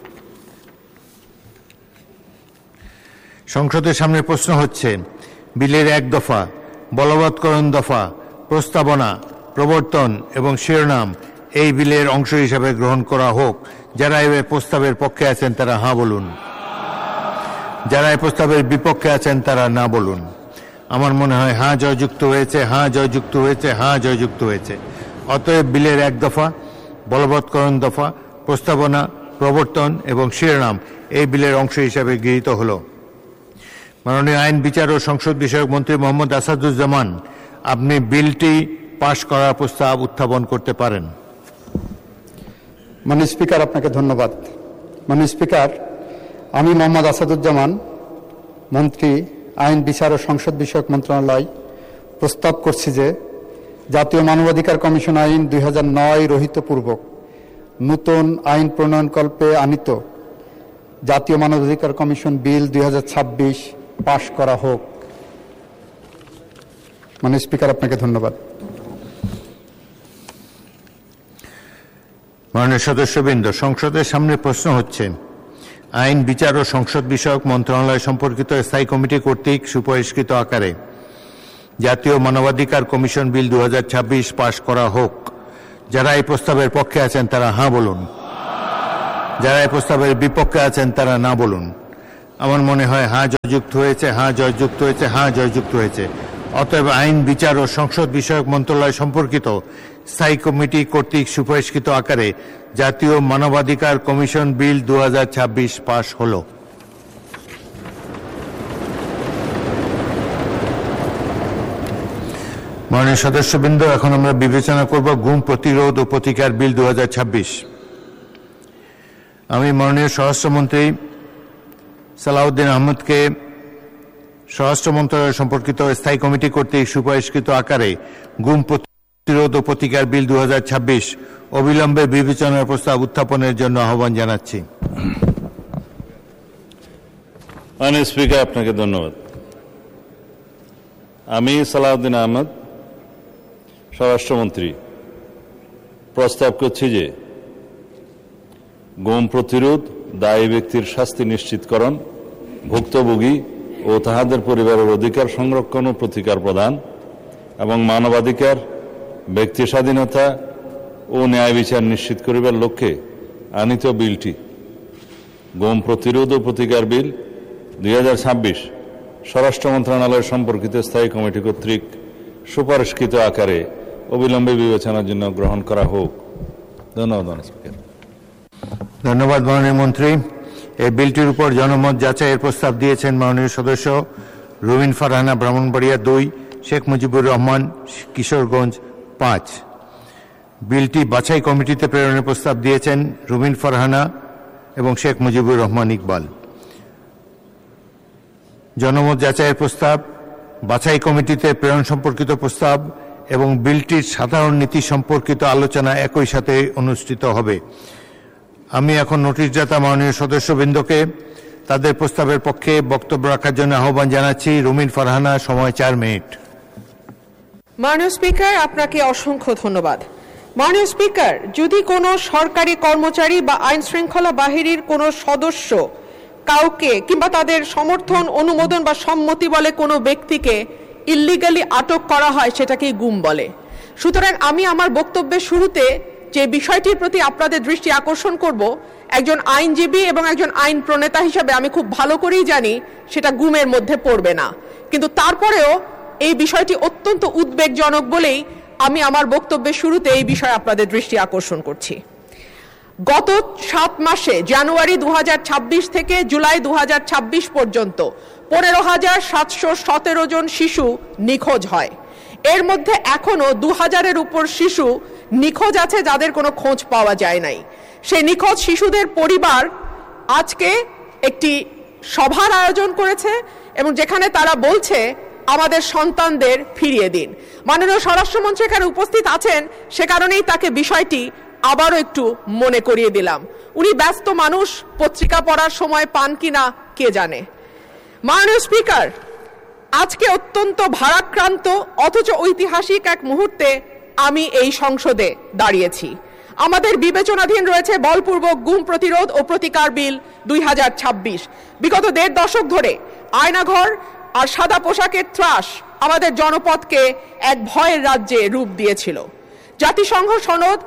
Speaker 2: সংসদের সামনে প্রশ্ন হচ্ছে, বিলের 1 দফা, বলবৎকরণ দফা, প্রস্তাবনা, প্রবর্তন এবং শিরোনাম এই বিলের অংশ হিসাবে গ্রহণ করা হোক। যারা এই প্রস্তাবের পক্ষে আছেন তারা হ্যাঁ বলুন, যারা এই প্রস্তাবের বিপক্ষে আছেন তারা না বলুন। আমার মনে হয় হ্যাঁ জয়যুক্ত হয়েছে, হ্যাঁ জয়যুক্ত হয়েছে, হ্যাঁ জয়যুক্ত হয়েছে। অতএব বিলের 1 দফা, বলবৎকরণ দফা, প্রস্তাবনা, প্রবর্তন এবং শিরোনাম এই বিলের অংশ হিসাবে গৃহীত হল। মাননীয় আইন, বিচার ও সংসদ বিষয়ক মন্ত্রী মোহাম্মদ আসাদুজ্জামান, আপনি বিলটি পাশ করার প্রস্তাব উত্থাপন করতে পারেন।
Speaker 1: মাননীয় স্পিকার, আপনাকে ধন্যবাদ। মাননীয় স্পিকার, আমি মোহাম্মদ আসাদুজ্জামান, মন্ত্রী আইন, বিচার ও সংসদ বিষয়ক মন্ত্রণালয়, প্রস্তাব করছি যে জাতীয় মানবাধিকার কমিশন আইন 2009 রহিতপূর্বক নূতন আইন প্রণয়নকল্পে আনিত জাতীয় মানবাধিকার কমিশন বিল 2026 পাশ করা হোক। মাননীয় স্পিকার, আপনাকে ধন্যবাদ।
Speaker 2: মাননীয় সদস্যবৃন্দ, সংসদের সামনে প্রশ্ন হচ্ছে, আইন, বিচার ও সংসদ বিষয়ক মন্ত্রণালয় সম্পর্কিত স্থায়ী কমিটি কর্তৃক সুপারিশকৃত আকারে জাতীয় মানবাধিকার কমিশন বিল 2026 পাশ করা হোক। যারা এই প্রস্তাবের পক্ষে আছেন তারা হাঁ বলুন, যারা এই প্রস্তাবের বিপক্ষে আছেন তারা না বলুন। আমার মনে হয় হাঁ জয়যুক্ত হয়েছে, হাঁ জয়যুক্ত হয়েছে, হাঁ জয়যুক্ত হয়েছে। অতএব আইন, বিচার ও সংসদ বিষয়ক মন্ত্রণালয় সম্পর্কিত স্থায়ী কমিটি কর্তৃক সুপারিশকৃত আকারে জাতীয় মানবাধিকার কমিশন বিল 2026 পাশ হল। মাননীয় সদস্যবৃন্দ, এখন আমরা বিবেচনা করব গুম প্রতিরোধ ও প্রতিকার বিল 2026। আমি মাননীয় স্বরাষ্ট্রমন্ত্রী সালাউদ্দিন আহমদকে স্বরাষ্ট্র মন্ত্রণালয় সম্পর্কিত স্থায়ী কমিটি কর্তৃক সুপারিশকৃত আকারে গুম প্রতিরোধ ও প্রতিকার বিল 2026 অবিলম্বে বিবেচনার প্রস্তাব উত্থাপনের জন্য আহ্বান জানাচ্ছি।
Speaker 7: মাননীয় স্পিকার, আপনাকে ধন্যবাদ। আমি সালাউদ্দিন আহমদ, স্বরাষ্ট্রমন্ত্রী, প্রস্তাব করছি যে গুম প্রতিরোধ, দায়ী ব্যক্তির শাস্তি নিশ্চিতকরণ, ভুক্তভোগী ও তাহাদের পরিবারের অধিকার সংরক্ষণ ও প্রতিকার প্রদান এবং মানবাধিকার, ব্যক্তি স্বাধীনতা ও ন্যায় বিচার নিশ্চিত করিবার লক্ষ্যে আনিত বিলটি গুম প্রতিরোধ ও প্রতিকার বিল 2026 স্বরাষ্ট্র মন্ত্রণালয় সম্পর্কিত স্থায়ী কমিটি কর্তৃক সুপারিশকৃত আকারে অবিলম্বে বিবেচনার জন্য গ্রহণ করা হোক। ধন্যবাদ স্পিকার।
Speaker 2: ধন্যবাদ মাননীয় মন্ত্রী। এই বিলটির উপর জনমত যাচাইয়ের প্রস্তাব দিয়েছেন মাননীয় সদস্য রুমিন ফারহানা, ব্রাহ্মণবাড়িয়া 2, শেখ মুজিবুর রহমান, কিশোরগঞ্জ 5। বিলটি বাছাই কমিটিতে প্রেরণের প্রস্তাব দিয়েছেন রুমিন ফারহানা এবং শেখ মুজিবুর রহমান ইকবাল। জনমত যাচাইয়ের প্রস্তাব, বাছাই কমিটিতে প্রেরণ সম্পর্কিত প্রস্তাব এবং বিলটির সাধারণ নীতি সম্পর্কিত আলোচনা একই সাথে অনুষ্ঠিত হবে। আমি এখন নোটিশদাতা মাননীয় সদস্যবৃন্দকে তাদের প্রস্তাবের পক্ষে বক্তব্য রাখার জন্য আহ্বান জানাচ্ছি। রুমিন ফারহানা, সময় 4 মিনিট।
Speaker 5: মাননীয় স্পিকার, আপনাকে অসংখ্য ধন্যবাদ। মাননীয় স্পিকার, যদি কোনো সরকারি কর্মচারী বা আইন শৃঙ্খলা বাহিনীর কোনো সদস্য কাউকে কিংবা তাদের সমর্থন, অনুমোদন বা সম্মতি বলে কোনো ব্যক্তিকে ইল্লিগালি আটক করা হয়, সেটাকেই গুম বলে। সুতরাং আমি আমার বক্তব্যের শুরুতে যে বিষয়টির প্রতি আপনাদের দৃষ্টি আকর্ষণ করব, একজন আইনজীবী এবং একজন আইন প্রণেতা হিসাবে আমি খুব ভালো করেই জানি সেটা গুমের মধ্যে পড়বে না, কিন্তু তারপরেও এই বিষয়টি অত্যন্ত উদ্বেগজনক বলেই আমি আমার বক্তব্যের শুরুতে এই বিষয়ে আপনাদের দৃষ্টি আকর্ষণ করছি। গত 7 মাসে জানুয়ারি 2026 থেকে জুলাই 2026 পর্যন্ত 15,717 জন শিশু নিখোঁজ হয়। এর মধ্যে এখনো 2000-এর উপর শিশু নিখোঁজ আছে যাদের কোনো খোঁজ পাওয়া যায় নাই। সেই নিখোঁজ শিশুদের পরিবার আজকে একটি সভার আয়োজন করেছে এবং যেখানে তারা বলছে আমাদের সন্তানদের ফিরিয়ে দিন। মাননীয় স্বরাষ্ট্রমন্ত্রী এখানে উপস্থিত আছেন, সে কারণেই তাকে বিষয়টি আবারও একটু মনে করিয়ে দিলাম। উনি ব্যস্ত মানুষ, পত্রিকা পড়ার সময় পান কিনা কে জানে। মাননীয় স্পিকার, আজকে অত্যন্ত ভারাক্রান্ত অথচ ঐতিহাসিক এক মুহূর্তে আমি এই সংসদে দাঁড়িয়েছি। আমাদের বিবেচনাধীন রয়েছে বলপূর্বক গুম প্রতিরোধ ও প্রতিকার বিল 2026। বিগত 1.5 দশক ধরে আয়নাঘর আর সাদা পোশাকের ত্রাস আমাদের জনপদকে এক ভয়ের রাজ্যে রূপ দিয়েছিল। জাতিসংঘ সনদ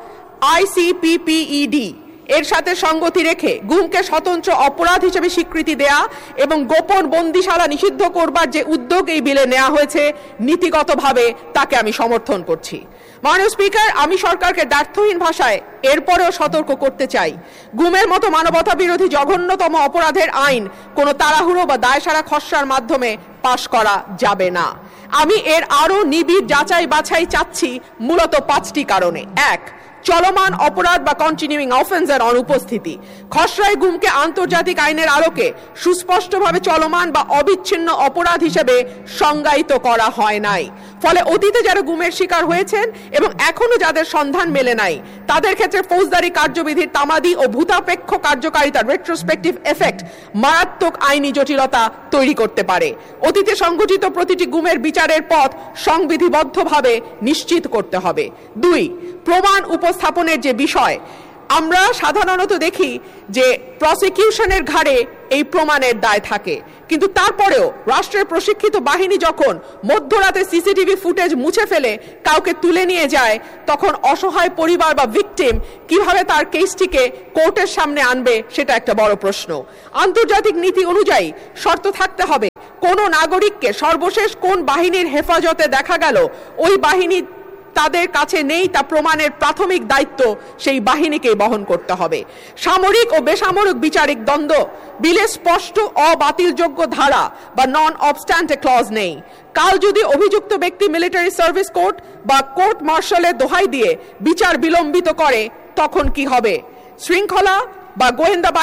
Speaker 5: ICPPED এর সাথে সঙ্গতি রেখে গুমকে স্বতন্ত্র অপরাধ হিসেবে স্বীকৃতি দেয়া এবং গোপন বন্দিশালা নিষিদ্ধ করবার যে উদ্যোগ এই বিলে নেওয়া হয়েছে, নীতিগতভাবে তাকে আমি সমর্থন করছি। মাননীয় স্পিকার, আমি সরকারকে দ্ব্যর্থহীন ভাষায় এরপরেও সতর্ক করতে চাই, গুমের মতো মানবতা বিরোধী জঘন্যতম অপরাধের আইন কোনো তাড়াহুড়ো বা দায়সারা খসড়ার মাধ্যমে পাশ করা যাবে না। আমি এর আরো নিবিড় যাচাই বাছাই চাচ্ছি মূলত 5টি কারণে। 1, চলমান অপরাধ বা কন্টিনিউইং অফেন্সের অনুপস্থিতি। খসড়ায় গুমকে আন্তর্জাতিক আইনের আলোকে সুস্পষ্টভাবে চলমান বা অবিচ্ছিন্ন অপরাধ হিসেবে সংজ্ঞায়িত করা হয় নাই। ফলে অতীতে যারা গুমের শিকার হয়েছেন এবং এখনো যাদের সন্ধান মেলে নাই, তাদের ক্ষেত্রে ফৌজদারি কার্যবিধির তামাদি ও ভূতাপেক্ষ কার্যকারিতার রেট্রোস্পেক্টিভ এফেক্ট মারাত্মক আইনি জটিলতা তৈরি করতে পারে। অতীতে সংঘটিত প্রতিটি গুমের বিচারের পথ সংবিধিবদ্ধভাবে নিশ্চিত করতে হবে। 2, প্রমাণ উপস্থাপনের যে বিষয়, আমরা সাধারণত দেখি যে প্রসিকিউশনের ঘাড়ে এই প্রমাণের দায় থাকে, কিন্তু তারপরেও রাষ্ট্রের প্রশিক্ষিত বাহিনী যখন মধ্যরাতে সিসিটিভি ফুটেজ মুছে ফেলে কাউকে তুলে নিয়ে যায়, তখন অসহায় পরিবার বা ভিকটিম কিভাবে তার কেসটিকে কোর্টের সামনে আনবে সেটা একটা বড় প্রশ্ন। আন্তর্জাতিক নীতি অনুযায়ী শর্ত থাকতে হবে, কোন নাগরিককে সর্বশেষ কোন বাহিনীর হেফাজতে দেখা গেল ওই বাহিনী তাদের কাছে নেই তা প্রমাণের প্রাথমিক দায়িত্ব সেই বাহিনীকে বহন করতে হবে। সামরিক ও বেসামরিক বিচারিক দ্বন্দ্ব বিলে স্পষ্ট অবাতিলযোগ্য ধারা বা নন অবস্ট্যান্ট ক্লজ নেই। কাল যদি অভিযুক্ত ব্যক্তি মিলিটারি সার্ভিস কোর্ট বা কোর্ট মার্শালের দোহাই দিয়ে বিচার বিলম্বিত করে তখন কি হবে? শৃঙ্খলা বা গোয়েন্দা